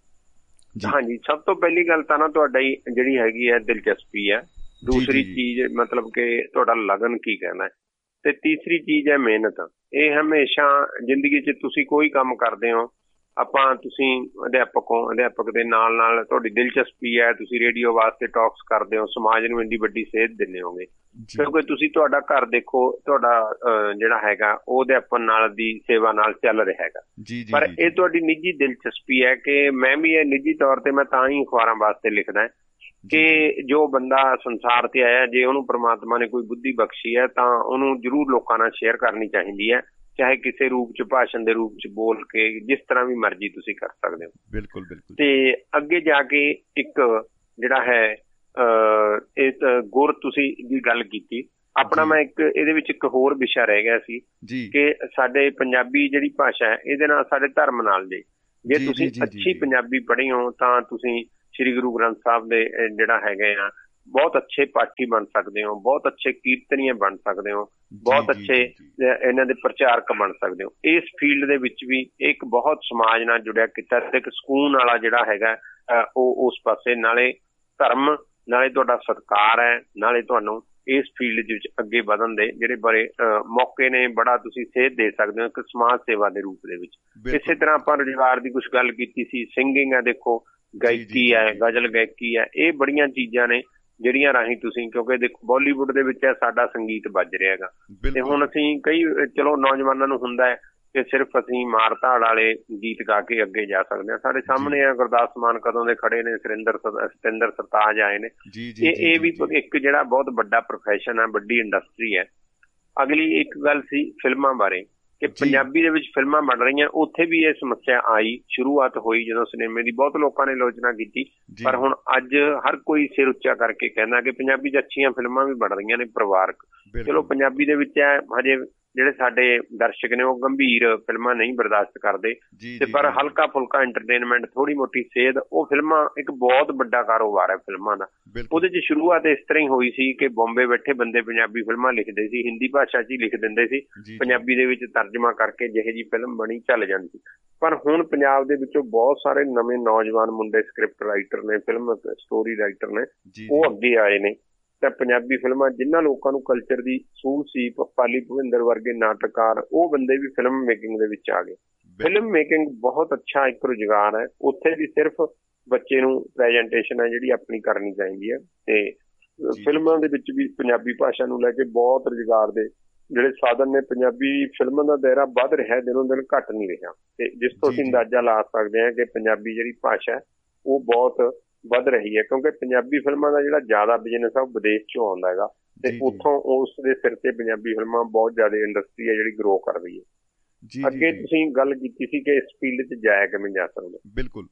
ਹਾਂਜੀ, ਸਭ ਤੋਂ ਪਹਿਲੀ ਗੱਲ ਤਾਂ ਨਾ ਤੁਹਾਡੀ ਜਿਹੜੀ ਹੈਗੀ ਹੈ ਦਿਲਚਸਪੀ ਹੈ। ਦੂਸਰੀ ਚੀਜ਼ ਮਤਲਬ ਕਿ ਤੁਹਾਡਾ ਲਗਨ ਕੀ ਕਹਿਣਾ ਹੈ, ਤੇ ਤੀਸਰੀ ਚੀਜ਼ ਹੈ ਮਿਹਨਤ। ਇਹ ਹਮੇਸ਼ਾ ਜ਼ਿੰਦਗੀ 'ਚ ਤੁਸੀਂ ਕੋਈ ਕੰਮ ਕਰਦੇ ਹੋ, ਆਪਾਂ ਤੁਸੀਂ ਅਧਿਆਪਕ ਹੋ, ਅਧਿਆਪਕ ਦੇ ਨਾਲ ਨਾਲ ਤੁਹਾਡੀ ਦਿਲਚਸਪੀ ਹੈ, ਤੁਸੀਂ ਰੇਡੀਓ ਵਾਸਤੇ ਟਾਕਸ ਕਰਦੇ ਹੋ, ਸਮਾਜ ਨੂੰ ਇੰਨੀ ਵੱਡੀ ਸੇਧ ਦਿੰਦੇ ਹੋਗੇ, ਕਿਉਂਕਿ ਤੁਸੀਂ ਤੁਹਾਡਾ ਘਰ ਦੇਖੋ, ਤੁਹਾਡਾ ਜਿਹੜਾ ਹੈਗਾ ਉਹ ਅਧਿਆਪਨ ਨਾਲ ਦੀ ਸੇਵਾ ਨਾਲ ਚੱਲ ਰਿਹਾ ਹੈਗਾ। ਪਰ ਇਹ ਤੁਹਾਡੀ ਨਿੱਜੀ ਦਿਲਚਸਪੀ ਹੈ ਕਿ ਮੈਂ ਵੀ ਇਹ ਨਿੱਜੀ ਤੌਰ ਤੇ ਮੈਂ ਤਾਂ ਹੀ ਅਖਬਾਰਾਂ ਵਾਸਤੇ ਲਿਖਦਾ ਕਿ ਜੋ ਬੰਦਾ ਸੰਸਾਰ ਤੇ ਆਇਆ, ਜੇ ਉਹਨੂੰ ਪ੍ਰਮਾਤਮਾ ਨੇ ਕੋਈ ਬੁੱਧੀ ਬਖਸ਼ੀ ਹੈ ਤਾਂ ਉਹਨੂੰ ਜ਼ਰੂਰ ਲੋਕਾਂ ਨਾਲ ਸ਼ੇਅਰ ਕਰਨੀ ਚਾਹੀਦੀ ਹੈ, ਚਾਹੇ ਕਿਸੇ ਰੂਪ 'ਚ, ਭਾਸ਼ਣ ਦੇ ਰੂਪ 'ਚ ਬੋਲ ਕੇ, ਜਿਸ ਤਰ੍ਹਾਂ ਵੀ ਮਰਜ਼ੀ ਤੁਸੀਂ ਕਰ ਸਕਦੇ ਹੋ। ਬਿਲਕੁਲ ਬਿਲਕੁਲ। ਤੇ ਅੱਗੇ ਜਾ ਕੇ ਇੱਕ ਜਿਹੜਾ ਹੈ ਇਹ ਗੁਰ ਤੁਸੀਂ ਦੀ ਗੱਲ ਕੀਤੀ, ਆਪਣਾ ਮੈਂ ਇੱਕ ਇਹਦੇ ਵਿੱਚ ਇੱਕ ਹੋਰ ਵਿਸ਼ਾ ਰਹਿ ਗਿਆ ਸੀ ਕਿ ਸਾਡੇ ਪੰਜਾਬੀ ਜਿਹੜੀ ਭਾਸ਼ਾ ਹੈ ਇਹਦੇ ਨਾਲ ਸਾਡੇ ਧਰਮ ਨਾਲ, ਜੇ ਜੇ ਤੁਸੀਂ ਅੱਛੀ ਪੰਜਾਬੀ ਪੜ੍ਹੇ ਹੋ ਤਾਂ ਤੁਸੀਂ ਸ੍ਰੀ ਗੁਰੂ ਗ੍ਰੰਥ ਸਾਹਿਬ ਦੇ ਜਿਹੜਾ ਹੈਗੇ ਆ ਬਹੁਤ ਅੱਛੇ ਪਾਠੀ ਬਣ ਸਕਦੇ ਹੋ, ਬਹੁਤ ਅੱਛੇ ਕੀਰਤਨੀਏ ਬਣ ਸਕਦੇ ਹੋ, ਬਹੁਤ ਅੱਛੇ ਇਹਨਾਂ ਦੇ ਪ੍ਰਚਾਰਕ ਬਣ ਸਕਦੇ ਹੋ। ਇਸ ਫੀਲਡ ਦੇ ਵਿੱਚ ਵੀ ਇੱਕ ਬਹੁਤ ਸਮਾਜ ਨਾਲ ਜੁੜਿਆ ਕੀਤਾ ਤੇ ਇੱਕ ਸਕੂਨ ਵਾਲਾ ਜਿਹੜਾ ਹੈਗਾ ਉਹ ਉਸ ਪਾਸੇ, ਨਾਲੇ ਧਰਮ, ਨਾਲੇ ਤੁਹਾਡਾ ਸਤਿਕਾਰ ਹੈ, ਨਾਲੇ ਤੁਹਾਨੂੰ ਇਸ ਫੀਲਡ ਦੇ ਵਿੱਚ ਅੱਗੇ ਵਧਣ ਦੇ ਜਿਹੜੇ ਬੜੇ ਮੌਕੇ ਨੇ, ਬੜਾ ਤੁਸੀਂ ਸੇਧ ਦੇ ਸਕਦੇ ਹੋ ਇੱਕ ਸਮਾਜ ਸੇਵਾ ਦੇ ਰੂਪ ਦੇ ਵਿੱਚ। ਇਸੇ ਤਰ੍ਹਾਂ ਆਪਾਂ ਰੁਜ਼ਗਾਰ ਦੀ ਕੁਛ ਗੱਲ ਕੀਤੀ ਸੀ, ਸਿੰਗਿੰਗ ਹੈ, ਦੇਖੋ ਗਾਇਕੀ ਹੈ, ਗਜ਼ਲ ਗਾਇਕੀ ਹੈ, ਇਹ ਬੜੀਆਂ ਚੀਜ਼ਾਂ ਨੇ ਜਿਹੜੀਆਂ ਰਾਹੀਂ ਤੁਸੀਂ, ਕਿਉਂਕਿ ਦੇਖੋ ਬਾਲੀਵੁੱਡ ਦੇ ਵਿੱਚ ਸਾਡਾ ਸੰਗੀਤ ਵੱਜ ਰਿਹਾ ਹੈਗਾ ਤੇ ਹੁਣ ਅਸੀਂ ਕਈ ਚਲੋ ਨੌਜਵਾਨਾਂ ਨੂੰ ਹੁੰਦਾ ਹੈ ਕਿ ਸਿਰਫ ਅਸੀਂ ਮਾਰ ਧਾੜ ਵਾਲੇ ਗੀਤ ਗਾ ਕੇ ਅੱਗੇ ਜਾ ਸਕਦੇ ਹਾਂ। ਸਾਡੇ ਸਾਹਮਣੇ ਆ ਗੁਰਦਾਸ ਮਾਨ ਕਦੋਂ ਦੇ ਖੜੇ ਨੇ, ਸੁਰਿੰਦਰ ਸਤਿੰਦਰ ਸਰਤਾਜ ਆਏ ਨੇ। ਇਹ ਇਹ ਵੀ ਇੱਕ ਜਿਹੜਾ ਬਹੁਤ ਵੱਡਾ ਪ੍ਰੋਫੈਸ਼ਨ ਹੈ, ਵੱਡੀ ਇੰਡਸਟਰੀ ਹੈ। ਅਗਲੀ ਇੱਕ ਗੱਲ ਸੀ ਫਿਲਮਾਂ ਬਾਰੇ ਕਿ ਪੰਜਾਬੀ ਦੇ ਵਿੱਚ ਫਿਲਮਾਂ ਬਣ ਰਹੀਆਂ, ਉੱਥੇ ਵੀ ਇਹ ਸਮੱਸਿਆ ਆਈ, ਸ਼ੁਰੂਆਤ ਹੋਈ ਜਦੋਂ ਸਿਨੇਮੇ ਦੀ, ਬਹੁਤ ਲੋਕਾਂ ਨੇ ਆਲੋਚਨਾ ਕੀਤੀ, ਪਰ ਹੁਣ ਅੱਜ ਹਰ ਕੋਈ ਸਿਰ ਉੱਚਾ ਕਰਕੇ ਕਹਿੰਦਾ ਕਿ ਪੰਜਾਬੀ 'ਚ ਅੱਛੀਆਂ ਫਿਲਮਾਂ ਵੀ ਬਣ ਰਹੀਆਂ ਨੇ ਪਰਿਵਾਰਕ। ਚਲੋ ਪੰਜਾਬੀ ਦੇ ਵਿੱਚ ਹੈ ਹਜੇ ਜਿਹੜੇ ਸਾਡੇ ਦਰਸ਼ਕ ਨੇ ਉਹ ਗੰਭੀਰ ਫਿਲਮਾਂ ਨਹੀਂ ਬਰਦਾਸ਼ਤ ਕਰਦੇ ਤੇ ਪਰ ਹਲਕਾ ਫੁਲਕਾ ਐਂਟਰਟੇਨਮੈਂਟ, ਥੋੜੀ ਮੋਟੀ ਸੇਧ, ਉਹ ਫਿਲਮਾਂ ਇੱਕ ਬਹੁਤ ਵੱਡਾ ਕਾਰੋਬਾਰ ਹੈ ਫਿਲਮਾਂ ਦਾ। ਉਹਦੇ 'ਚ ਸ਼ੁਰੂਆਤ ਇਸ ਤਰ੍ਹਾਂ ਹੀ ਹੋਈ ਸੀ ਕਿ ਬੰਬੇ ਬੈਠੇ ਬੰਦੇ ਪੰਜਾਬੀ ਫਿਲਮਾਂ ਲਿਖਦੇ ਸੀ, ਹਿੰਦੀ ਭਾਸ਼ਾ 'ਚ ਹੀ ਲਿਖ ਦਿੰਦੇ ਸੀ, ਪੰਜਾਬੀ ਦੇ ਵਿੱਚ ਤਰਜਮਾ ਕਰਕੇ ਜਿਹੇ ਜਿਹੀ ਫਿਲਮ ਬਣੀ ਚੱਲ ਜਾਂਦੀ ਸੀ। ਪਰ ਹੁਣ ਪੰਜਾਬ ਦੇ ਵਿੱਚੋਂ ਬਹੁਤ ਸਾਰੇ ਨਵੇਂ ਨੌਜਵਾਨ ਮੁੰਡੇ ਸਕ੍ਰਿਪਟ ਰਾਈਟਰ ਨੇ, ਫਿਲਮ ਸਟੋਰੀ ਰਾਈਟਰ ਨੇ, ਉਹ ਅੱਗੇ ਆਏ ਨੇ ਤਾਂ ਪੰਜਾਬੀ ਫਿਲਮਾਂ ਜਿਨ੍ਹਾਂ ਲੋਕਾਂ ਨੂੰ ਕਲਚਰ ਦੀ ਸੂਝ ਸੀ, ਪਾਲੀ ਭੁਪਿੰਦਰ ਵਰਗੇ ਨਾਟਕਕਾਰ, ਉਹ ਬੰਦੇ ਵੀ ਫਿਲਮ ਮੇਕਿੰਗ ਦੇ ਵਿੱਚ ਆ ਗਏ। ਫਿਲਮ ਮੇਕਿੰਗ ਬਹੁਤ ਅੱਛਾ ਇੱਕ ਰੁਜ਼ਗਾਰ ਹੈ, ਉੱਥੇ ਵੀ ਸਿਰਫ ਬੱਚੇ ਨੂੰ ਪ੍ਰੈਜੈਂਟੇਸ਼ਨ ਹੈ ਜਿਹੜੀ ਆਪਣੀ ਕਰਨੀ ਚਾਹੀਦੀ ਹੈ ਤੇ ਫਿਲਮਾਂ ਦੇ ਵਿੱਚ ਵੀ ਪੰਜਾਬੀ ਭਾਸ਼ਾ ਨੂੰ ਲੈ ਕੇ ਬਹੁਤ ਰੁਜ਼ਗਾਰ ਦੇ ਜਿਹੜੇ ਸਾਧਨ ਨੇ। ਪੰਜਾਬੀ ਫਿਲਮਾਂ ਦਾ ਦਾਇਰਾ ਵੱਧ ਰਿਹਾ, ਦਿਨੋਂ ਦਿਨ ਘੱਟ ਨਹੀਂ ਰਿਹਾ ਤੇ ਜਿਸ ਤੋਂ ਅਸੀਂ ਅੰਦਾਜ਼ਾ ਲਾ ਸਕਦੇ ਹਾਂ ਕਿ ਪੰਜਾਬੀ ਜਿਹੜੀ ਭਾਸ਼ਾ ਉਹ ਬਹੁਤ ਵੱਧ ਰਹੀ ਹੈ, ਕਿਉਂਕਿ ਪੰਜਾਬੀ ਫਿਲਮਾਂ ਦਾ ਜਿਹੜਾ ਜ਼ਿਆਦਾ ਬਿਜ਼ਨਸ ਆ ਉਹ ਵਿਦੇਸ਼ ਚੋਂ ਆਉਂਦਾ ਹੈਗਾ ਤੇ ਉੱਥੋਂ ਉਸ ਦੇ ਸਿਰ ਤੇ ਪੰਜਾਬੀ ਫਿਲਮਾਂ ਬਹੁਤ ਜ਼ਿਆਦਾ ਇੰਡਸਟਰੀ ਹੈ ਜਿਹੜੀ ਗਰੋ ਕਰ ਰਹੀ ਹੈ। ਅੱਗੇ ਤੁਸੀਂ ਗੱਲ ਕੀਤੀ ਸੀ ਕਿ ਇਸ ਫੀਲਡ 'ਚ ਜਾਇਆ ਕਿਵੇਂ ਜਾ ਸਕਦਾ। ਬਿਲਕੁਲ,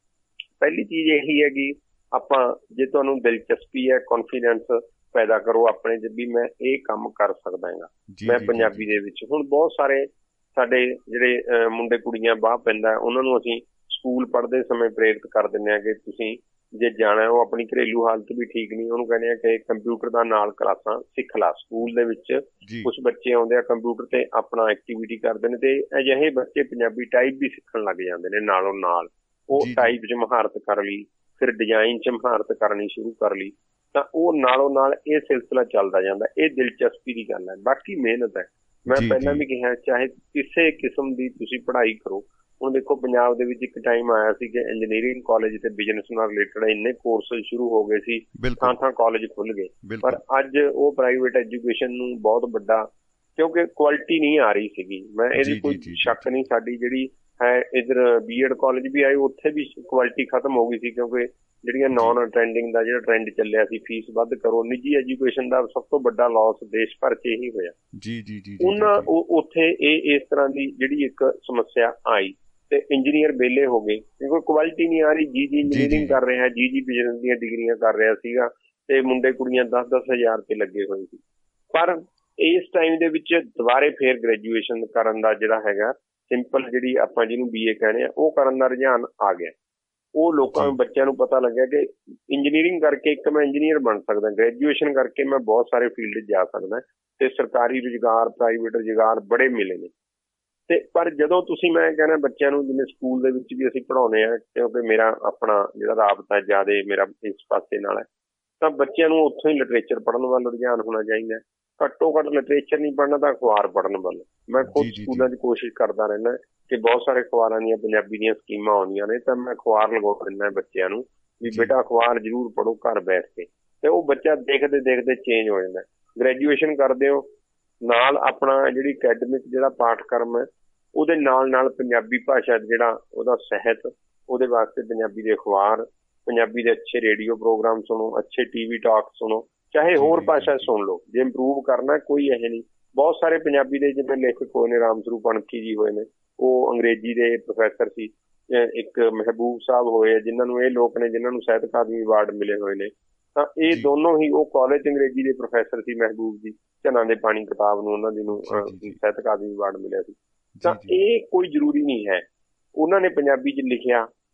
ਪਹਿਲੀ ਚੀਜ਼ ਇਹੀ ਹੈ ਕਿ ਆਪਾਂ, ਜੇ ਤੁਹਾਨੂੰ ਦਿਲਚਸਪੀ ਹੈ, ਕੌਨਫੀਡੈਂਸ ਪੈਦਾ ਕਰੋ ਆਪਣੇ 'ਚ ਵੀ ਮੈਂ ਇਹ ਕੰਮ ਕਰ ਸਕਦਾ ਹੈਗਾ ਮੈਂ ਪੰਜਾਬੀ ਦੇ ਵਿੱਚ। ਹੁਣ ਬਹੁਤ ਸਾਰੇ ਸਾਡੇ ਜਿਹੜੇ ਮੁੰਡੇ ਕੁੜੀਆਂ ਬਾਹ ਪੈਂਦਾ, ਉਹਨਾਂ ਨੂੰ ਅਸੀਂ ਸਕੂਲ ਪੜ੍ਹਦੇ ਸਮੇਂ ਪ੍ਰੇਰਿਤ ਕਰ ਦਿੰਦੇ ਹਾਂ ਕਿ ਤੁਸੀਂ ਜੇ ਜਾਣਾ, ਉਹ ਆਪਣੀ ਘਰੇਲੂ ਹਾਲਤ ਵੀ ਠੀਕ ਨਹੀਂ, ਉਹਨੂੰ ਕਹਿੰਦੇ ਆ ਕਿ ਕੰਪਿਊਟਰ ਦਾ ਨਾਲ ਕਲਾਸਾਂ ਸਿੱਖ ਲਾ। ਸਕੂਲ ਦੇ ਵਿੱਚ ਕੁਛ ਬੱਚੇ ਆਉਂਦੇ ਆ ਕੰਪਿਊਟਰ ਤੇ ਆਪਣਾ ਐਕਟੀਵਿਟੀ ਕਰਦੇ ਨੇ ਤੇ ਅਜਿਹੇ ਬੱਚੇ ਪੰਜਾਬੀ ਟਾਈਪ ਵੀ ਸਿੱਖਣ ਲੱਗ ਜਾਂਦੇ ਨੇ ਨਾਲੋਂ ਨਾਲ। ਉਹ ਟਾਈਪ 'ਚ ਮਹਾਰਤ ਕਰ ਲਈ, ਫਿਰ ਡਿਜ਼ਾਈਨ 'ਚ ਮਹਾਰਤ ਕਰਨੀ ਸ਼ੁਰੂ ਕਰ ਲਈ, ਤਾਂ ਉਹ ਨਾਲੋਂ ਨਾਲ ਇਹ ਸਿਲਸਿਲਾ ਚੱਲਦਾ ਜਾਂਦਾ। ਇਹ ਦਿਲਚਸਪੀ ਦੀ ਗੱਲ ਹੈ, ਬਾਕੀ ਮਿਹਨਤ ਹੈ। ਮੈਂ ਪਹਿਲਾਂ ਵੀ ਕਿਹਾ, ਚਾਹੇ ਕਿਸੇ ਕਿਸਮ ਦੀ ਤੁਸੀਂ ਪੜ੍ਹਾਈ ਕਰੋ। ਹੁਣ ਦੇਖੋ ਪੰਜਾਬ ਦੇ ਵਿੱਚ ਇੱਕ ਟਾਈਮ ਆਇਆ ਸੀ ਕਿ ਇੰਜੀਨੀਅਰਿੰਗ ਕਾਲਜ ਤੇ ਬਿਜ਼ਨਸ ਨਾਲ ਰਿਲੇਟਡ ਇੰਨੇ ਕੋਰਸ ਸ਼ੁਰੂ ਹੋ ਗਏ ਸੀ, ਥਾਂ ਥਾਂ ਕਾਲਜ ਖੁੱਲ ਗਏ, ਪਰ ਅੱਜ ਉਹ ਪ੍ਰਾਈਵੇਟ ਐਜੂਕੇਸ਼ਨ ਨੂੰ ਬਹੁਤ ਵੱਡਾ, ਕਿਉਂਕਿ ਕੁਆਲਿਟੀ ਨਹੀਂ ਆ ਰਹੀ ਸੀਗੀ। ਮੈਂ ਇਹਦੀ ਕੋਈ ਸ਼ੱਕ ਨਹੀਂ, ਸਾਡੀ ਜਿਹੜੀ ਹੈ ਇੱਧਰ ਬੀਐਡ ਕਾਲਜ ਵੀ ਆਏ, ਉੱਥੇ ਵੀ ਕੁਆਲਿਟੀ ਖਤਮ ਹੋ ਗਈ ਸੀ ਕਿਉਂਕਿ ਜਿਹੜੀਆਂ ਨੌਨ ਅਟੈਂਡਿੰਗ ਦਾ ਜਿਹੜਾ ਟ੍ਰੈਂਡ ਚੱਲਿਆ ਸੀ, ਫੀਸ ਵੱਧ ਕਰੋ। ਨਿੱਜੀ ਐਜੂਕੇਸ਼ਨ ਦਾ ਸਭ ਤੋਂ ਵੱਡਾ ਲਾਸ ਦੇਸ਼ ਭਰ 'ਚ ਇਹੀ ਹੋਇਆ। ਜੀ ਜੀ ਜੀ ਉਹਨਾਂ ਉੱਥੇ ਇਹ ਇਸ ਤਰ੍ਹਾਂ ਦੀ ਜਿਹੜੀ ਇੱਕ ਸਮੱਸਿਆ ਆਈ ਤੇ ਇੰਜੀਨੀਅਰ ਵਿਹਲੇ ਹੋ ਗਏ ਕਿਉਂਕਿ ਕੁਆਲਿਟੀ ਨਹੀਂ ਆ ਰਹੀ। ਜੀ ਜੀ ਇੰਜੀਨੀਅਰਿੰਗ ਕਰ ਰਿਹਾ, ਜੀ ਜੀ ਬਿਜ਼ਨਸ ਦੀਆਂ ਡਿਗਰੀਆਂ ਕਰ ਰਿਹਾ ਸੀਗਾ ਤੇ ਮੁੰਡੇ ਕੁੜੀਆਂ ਦਸ ਦਸ ਹਜ਼ਾਰ ਤੇ ਲੱਗੇ ਹੋਏ ਸੀ। ਪਰ ਇਸ ਟਾਈਮ ਦੇ ਵਿੱਚ ਦੁਬਾਰੇ ਫੇਰ ਗ੍ਰੈਜੂਏਸ਼ਨ ਕਰਨ ਦਾ ਜਿਹੜਾ ਹੈਗਾ, ਸਿੰਪਲ ਜਿਹੜੀ ਆਪਾਂ ਜਿਹਨੂੰ ਬੀ ਏ ਕਹਿੰਦੇ ਆ, ਉਹ ਕਰਨ ਦਾ ਰੁਝਾਨ ਆ ਗਿਆ। ਉਹ ਲੋਕਾਂ ਨੂੰ, ਬੱਚਿਆਂ ਨੂੰ ਪਤਾ ਲੱਗਿਆ ਕਿ ਇੰਜੀਨੀਅਰਿੰਗ ਕਰਕੇ ਇੱਕ ਮੈਂ ਇੰਜੀਨੀਅਰ ਬਣ ਸਕਦਾ, ਗ੍ਰੈਜੂਏਸ਼ਨ ਕਰਕੇ ਮੈਂ ਬਹੁਤ ਸਾਰੇ ਫੀਲਡ 'ਚ ਜਾ ਸਕਦਾ ਤੇ ਸਰਕਾਰੀ ਰੁਜ਼ਗਾਰ, ਪ੍ਰਾਈਵੇਟ ਰੁਜ਼ਗਾਰ ਬੜੇ ਮਿਲੇ ਨੇ। ਤੇ ਪਰ ਜਦੋਂ ਤੁਸੀਂ, ਮੈਂ ਕਹਿੰਦਾ ਬੱਚਿਆਂ ਨੂੰ, ਜਿਵੇਂ ਸਕੂਲ ਦੇ ਵਿੱਚ ਵੀ ਅਸੀਂ ਪੜ੍ਹਾਉਂਦੇ ਹਾਂ, ਕਿਉਂਕਿ ਮੇਰਾ ਆਪਣਾ ਜਿਹੜਾ ਰਾਬਤਾ ਜ਼ਿਆਦਾ ਮੇਰਾ ਇਸ ਪਾਸੇ ਨਾਲ ਹੈ, ਤਾਂ ਬੱਚਿਆਂ ਨੂੰ ਉੱਥੋਂ ਹੀ ਲਿਟਰੇਚਰ ਪੜ੍ਹਨ ਵੱਲ ਰੁਝਾਨ ਹੋਣਾ ਚਾਹੀਦਾ। ਘੱਟੋ ਘੱਟ ਲਿਟਰੇਚਰ ਨਹੀਂ ਪੜ੍ਹਨਾ ਤਾਂ ਅਖਬਾਰ ਪੜ੍ਹਨ ਵੱਲ। ਮੈਂ ਖੁਦ ਸਕੂਲਾਂ 'ਚ ਕੋਸ਼ਿਸ਼ ਕਰਦਾ ਰਹਿੰਦਾ ਕਿ ਬਹੁਤ ਸਾਰੇ ਅਖਬਾਰਾਂ ਦੀਆਂ ਪੰਜਾਬੀ ਦੀਆਂ ਸਕੀਮਾਂ ਆਉਂਦੀਆਂ ਨੇ ਤਾਂ ਮੈਂ ਅਖਬਾਰ ਲਗਵਾ ਦਿੰਦਾ ਬੱਚਿਆਂ ਨੂੰ ਵੀ ਬੇਟਾ ਅਖਬਾਰ ਜ਼ਰੂਰ ਪੜ੍ਹੋ ਘਰ ਬੈਠ ਕੇ, ਤੇ ਉਹ ਬੱਚਾ ਦੇਖਦੇ ਦੇਖਦੇ ਚੇਂਜ ਹੋ ਜਾਂਦਾ। ਗ੍ਰੈਜੂਏਸ਼ਨ ਕਰਦੇ ਹੋ ਨਾਲ ਆਪਣਾ ਜਿਹੜੀ ਅਕੈਡਮਿਕ ਜਿਹੜਾ ਪਾਠਕ੍ਰਮ ਹੈ ਉਹਦੇ ਨਾਲ ਨਾਲ ਪੰਜਾਬੀ ਭਾਸ਼ਾ ਜਿਹੜਾ ਉਹਦਾ ਸਾਹਿਤ, ਉਹਦੇ ਵਾਸਤੇ ਪੰਜਾਬੀ ਦੇ ਅਖਬਾਰ, ਪੰਜਾਬੀ ਦੇ ਅੱਛੇ ਰੇਡੀਓ ਪ੍ਰੋਗਰਾਮ ਸੁਣੋ, ਅੱਛੇ ਟੀਵੀ ਟਾਕ ਸੁਣੋ, ਚਾਹੇ ਹੋਰ ਭਾਸ਼ਾ ਸੁਣ ਲਓ। ਜੇ ਇੰਪਰੂਵ ਕਰਨਾ ਕੋਈ ਇਹ ਨਹੀਂ, ਬਹੁਤ ਸਾਰੇ ਪੰਜਾਬੀ ਦੇ ਜਿਵੇਂ ਲੇਖਕ ਹੋਏ ਨੇ, ਰਾਮ ਸਰੂਪ ਅਣਖੀ ਜੀ ਹੋਏ ਨੇ, ਉਹ ਅੰਗਰੇਜ਼ੀ ਦੇ ਪ੍ਰੋਫੈਸਰ ਸੀ। ਇੱਕ ਮਹਿਬੂਬ ਸਾਹਿਬ ਹੋਏ ਜਿਨ੍ਹਾਂ ਨੂੰ ਇਹ ਲੋਕ ਨੇ ਜਿਨ੍ਹਾਂ ਨੂੰ ਸਾਹਿਤ ਅਕਾਦਮੀ ਅਵਾਰਡ ਮਿਲੇ ਹੋਏ ਨੇ, ਤਾਂ ਇਹ ਦੋਨੋਂ ਹੀ, ਉਹ ਕਾਲਜ ਅੰਗਰੇਜ਼ੀ ਦੇ ਪ੍ਰੋਫੈਸਰ ਸੀ ਮਹਿਬੂਬ ਜੀ, ਝਨਾਂ ਦੇ ਪਾਣੀ ਕਿਤਾਬ ਨੂੰ ਉਹਨਾਂ ਦੀ ਨੂੰ ਸਾਹਿਤ ਅਕਾਦਮੀ ਅਵਾਰਡ ਮਿਲਿਆ ਸੀ। ਤਾਂ ਇਹ ਕੋਈ ਜ਼ਰੂਰੀ ਨਹੀਂ ਹੈ ਉਹਨਾਂ ਨੇ ਪੰਜਾਬੀ 'ਚ ਲਿਖਿਆ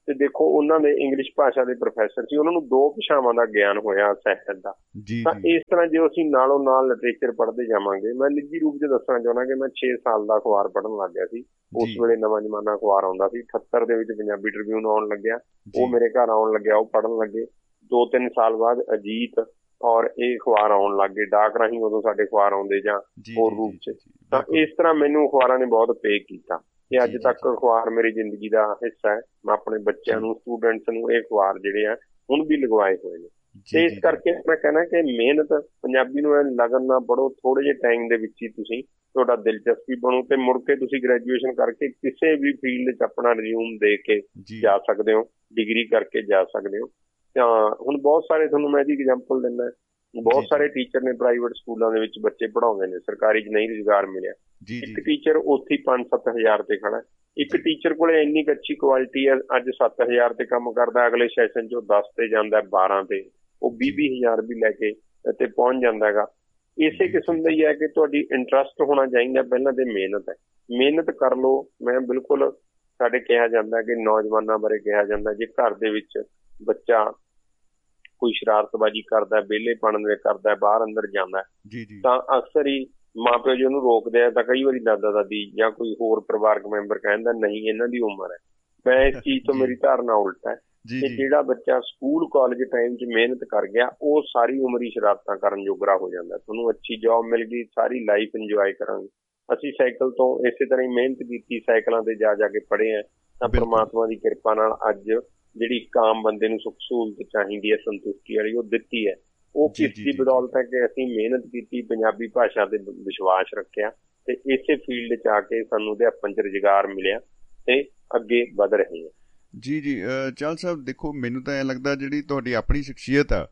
ਤੇ ਦੇਖੋ ਉਹਨਾਂ ਦੇ ਇੰਗਲਿਸ਼ ਭਾਸ਼ਾ ਦੇ ਪ੍ਰੋਫੈਸਰ ਸੀ, ਉਹਨਾਂ ਨੂੰ ਦੋ ਭਾਸ਼ਾਵਾਂ ਦਾ ਗਿਆਨ ਹੋਇਆ ਸਾਹਿਤ ਦਾ। ਤਾਂ ਇਸ ਤਰ੍ਹਾਂ ਜੇ ਅਸੀਂ ਨਾਲੋਂ ਨਾਲ ਲਿਟਰੇਚਰ ਪੜ੍ਹਦੇ ਜਾਵਾਂਗੇ, ਮੈਂ ਨਿੱਜੀ ਰੂਪ 'ਚ ਦੱਸਣਾ ਚਾਹੁੰਦਾ ਕਿ ਮੈਂ ਛੇ ਸਾਲ ਦਾ ਅਖਬਾਰ ਪੜ੍ਹਨ ਲੱਗ ਗਿਆ ਸੀ। ਉਸ ਵੇਲੇ ਨਵਾਂ ਜ਼ਮਾਨਾ ਅਖਬਾਰ ਆਉਂਦਾ ਸੀ, ਅਠੱਤਰ ਦੇ ਵਿੱਚ ਪੰਜਾਬੀ ਟ੍ਰਿਬਿਊਨ ਆਉਣ ਲੱਗਿਆ, ਉਹ ਮੇਰੇ ਘਰ ਆਉਣ ਲੱਗਿਆ, ਉਹ ਪੜ੍ਹਨ ਲੱਗੇ। ਦੋ ਤਿੰਨ ਸਾਲ ਬਾਅਦ ਅਜੀਤ ਔਰ ਇਹ ਅਖਬਾਰ ਆਉਣ ਲੱਗ ਗਏ, ਡਾਕ ਰਾਹੀਂ ਉਦੋਂ ਸਾਡੇ ਅਖਬਾਰ ਆਉਂਦੇ ਜਾਂ ਹੋਰ ਰੂਪ 'ਚ। ਤਾਂ ਇਸ ਤਰ੍ਹਾਂ ਮੈਨੂੰ ਅਖਬਾਰਾਂ ਨੇ ਬਹੁਤ ਪੇ ਕੀਤਾ ਤੇ ਅੱਜ ਤੱਕ ਅਖਬਾਰ ਮੇਰੀ ਜ਼ਿੰਦਗੀ ਦਾ ਹਿੱਸਾ ਹੈ। ਮੈਂ ਆਪਣੇ ਬੱਚਿਆਂ ਨੂੰ, ਸਟੂਡੈਂਟਸ ਨੂੰ ਇਹ ਅਖਬਾਰ ਜਿਹੜੇ ਆ ਹੁਣ ਵੀ ਲਗਵਾਏ ਹੋਏ ਨੇ। ਤੇ ਇਸ ਕਰਕੇ ਮੈਂ ਕਹਿਣਾ ਕਿ ਮਿਹਨਤ, ਪੰਜਾਬੀ ਨੂੰ ਲਗਨ ਨਾਲ ਪੜ੍ਹੋ, ਥੋੜੇ ਜਿਹੇ ਟਾਈਮ ਦੇ ਵਿੱਚ ਹੀ ਤੁਸੀਂ ਤੁਹਾਡਾ ਦਿਲਚਸਪੀ ਬਣੂ ਤੇ ਮੁੜ ਕੇ ਤੁਸੀਂ ਗ੍ਰੈਜੂਏਸ਼ਨ ਕਰਕੇ ਕਿਸੇ ਵੀ ਫੀਲਡ 'ਚ ਆਪਣਾ ਰਿਜ਼ਿਊਮ ਦੇ ਕੇ ਜਾ ਸਕਦੇ ਹੋ, ਡਿਗਰੀ ਕਰਕੇ ਜਾ ਸਕਦੇ ਹੋ। ਤਾਂ ਹੁਣ ਬਹੁਤ ਸਾਰੇ, ਤੁਹਾਨੂੰ ਮੈਂ ਇਹਦੀ ਐਗਜ਼ਾਮਪਲ ਦਿੰਦਾ, ਬਹੁਤ ਸਾਰੇ ਟੀਚਰ ਨੇ ਪ੍ਰਾਈਵੇਟ ਸਕੂਲਾਂ ਦੇ ਵਿੱਚ ਬੱਚੇ ਪੜ੍ਹਾਉਂਦੇ ਨੇ, ਸਰਕਾਰੀ 'ਚ ਨਹੀਂ ਰੁਜ਼ਗਾਰ ਮਿਲਿਆ। ਇੱਕ ਟੀਚਰ ਉੱਥੇ ਪੰਜ ਸੱਤ ਹਜ਼ਾਰ ਤੇ ਖੜਾ, ਇੱਕ ਟੀਚਰ ਕੋਲੇ ਇੰਨੀ ਕੁ ਅੱਛੀ ਕੁਆਲਿਟੀ ਹੈ, ਅੱਜ ਸੱਤ ਹਜ਼ਾਰ ਤੇ ਕੰਮ ਕਰਦਾ, ਅਗਲੇ ਸੈਸ਼ਨ 'ਚ ਉਹ ਦਸ ਤੇ ਜਾਂਦਾ, ਬਾਰਾਂ ਤੇ, ਉਹ ਵੀਹ ਵੀਹ ਹਜ਼ਾਰ ਵੀ ਲੈ ਕੇ ਤੇ ਪਹੁੰਚ ਜਾਂਦਾ ਹੈਗਾ। ਇਸੇ ਕਿਸਮ ਦਾ ਹੀ ਹੈ ਕਿ ਤੁਹਾਡੀ ਇੰਟਰਸਟ ਹੋਣਾ ਚਾਹੀਦਾ ਪਹਿਲਾਂ ਤੇ ਮਿਹਨਤ ਹੈ, ਮਿਹਨਤ ਕਰ ਲਓ। ਮੈਂ ਬਿਲਕੁਲ, ਸਾਡੇ ਕਿਹਾ ਜਾਂਦਾ ਕਿ ਨੌਜਵਾਨਾਂ ਬਾਰੇ ਕਿਹਾ ਜਾਂਦਾ, ਜੇ ਘਰ ਦੇ ਵਿੱਚ ਬੱਚਾ ਕੋਈ ਸ਼ਰਾਰਤਬਾਜ਼ੀ ਕਰਦਾ, ਵਿਹਲੇਪਣ ਦੇ ਕਰਦਾ, ਬਾਹਰ ਅੰਦਰ ਜਾਂਦਾ, ਤਾਂ ਅਕਸਰ ਹੀ ਮਾਂ ਪਿਓ ਜੀ ਉਹਨੂੰ ਰੋਕਦੇ ਆ। ਤਾਂ ਕਈ ਵਾਰੀ ਦਾਦਾ ਦਾਦੀ ਜਾਂ ਕੋਈ ਹੋਰ ਪਰਿਵਾਰਕ ਮੈਂਬਰ ਕਹਿੰਦਾ ਨਹੀਂ ਇਹਨਾਂ ਦੀ ਉਮਰ ਹੈ। ਮੈਂ ਇਸ ਚੀਜ਼ ਤੋਂ, ਮੇਰੀ ਧਾਰਨਾ ਉਲਟ ਹੈ ਕਿ ਜਿਹੜਾ ਬੱਚਾ ਸਕੂਲ ਕਾਲਜ ਟਾਈਮ 'ਚ ਮਿਹਨਤ ਕਰ ਗਿਆ, ਉਹ ਸਾਰੀ ਉਮਰ ਹੀ ਸ਼ਰਾਰਤਾਂ ਕਰਨ ਜੋਗਰਾ ਹੋ ਜਾਂਦਾ। ਤੁਹਾਨੂੰ ਅੱਛੀ ਜੌਬ ਮਿਲ ਗਈ, ਸਾਰੀ ਲਾਈਫ ਇੰਜੋਏ ਕਰਾਂਗੇ। ਅਸੀਂ ਸਾਈਕਲ ਤੋਂ ਇਸੇ ਤਰ੍ਹਾਂ ਹੀ ਮਿਹਨਤ ਕੀਤੀ, ਸਾਈਕਲਾਂ ਤੇ ਜਾ ਜਾ ਕੇ ਪੜ੍ਹੇ ਆ, ਤਾਂ ਪ੍ਰਮਾਤਮਾ ਦੀ ਕਿਰਪਾ ਨਾਲ ਅੱਜ ਜਿਹੜੀ ਇੱਕ ਆਮ ਬੰਦੇ ਨੂੰ ਸੁੱਖ ਸਹੂਲਤ ਚਾਹੀਦੀ ਹੈ, ਸੰਤੁਸ਼ਟੀ ਵਾਲੀ, ਉਹ ਦਿੱਤੀ ਹੈ। ਉਹ ਕਿਸ ਦੀ ਬਦੌਲਤ ਹੈ ਕਿ ਅਸੀਂ ਮਿਹਨਤ ਕੀਤੀ, ਪੰਜਾਬੀ ਭਾਸ਼ਾ ਤੇ ਵਿਸ਼ਵਾਸ ਰੱਖਿਆ ਤੇ ਇਸੇ ਫੀਲਡ 'ਚ ਆ ਕੇ ਸਾਨੂੰ ਅਧਿਆਪਨ 'ਚ ਰੁਜ਼ਗਾਰ ਮਿਲਿਆ ਤੇ ਅੱਗੇ ਵਧ ਰਹੇ ਹਾਂ। ਜੀ ਜੀ ਚਾਹਲ ਸਾਹਿਬ, ਦੇਖੋ ਮੈਨੂੰ ਤਾਂ ਐਂ ਲੱਗਦਾ ਜਿਹੜੀ ਤੁਹਾਡੀ ਆਪਣੀ ਸ਼ਖਸੀਅਤ ਆ,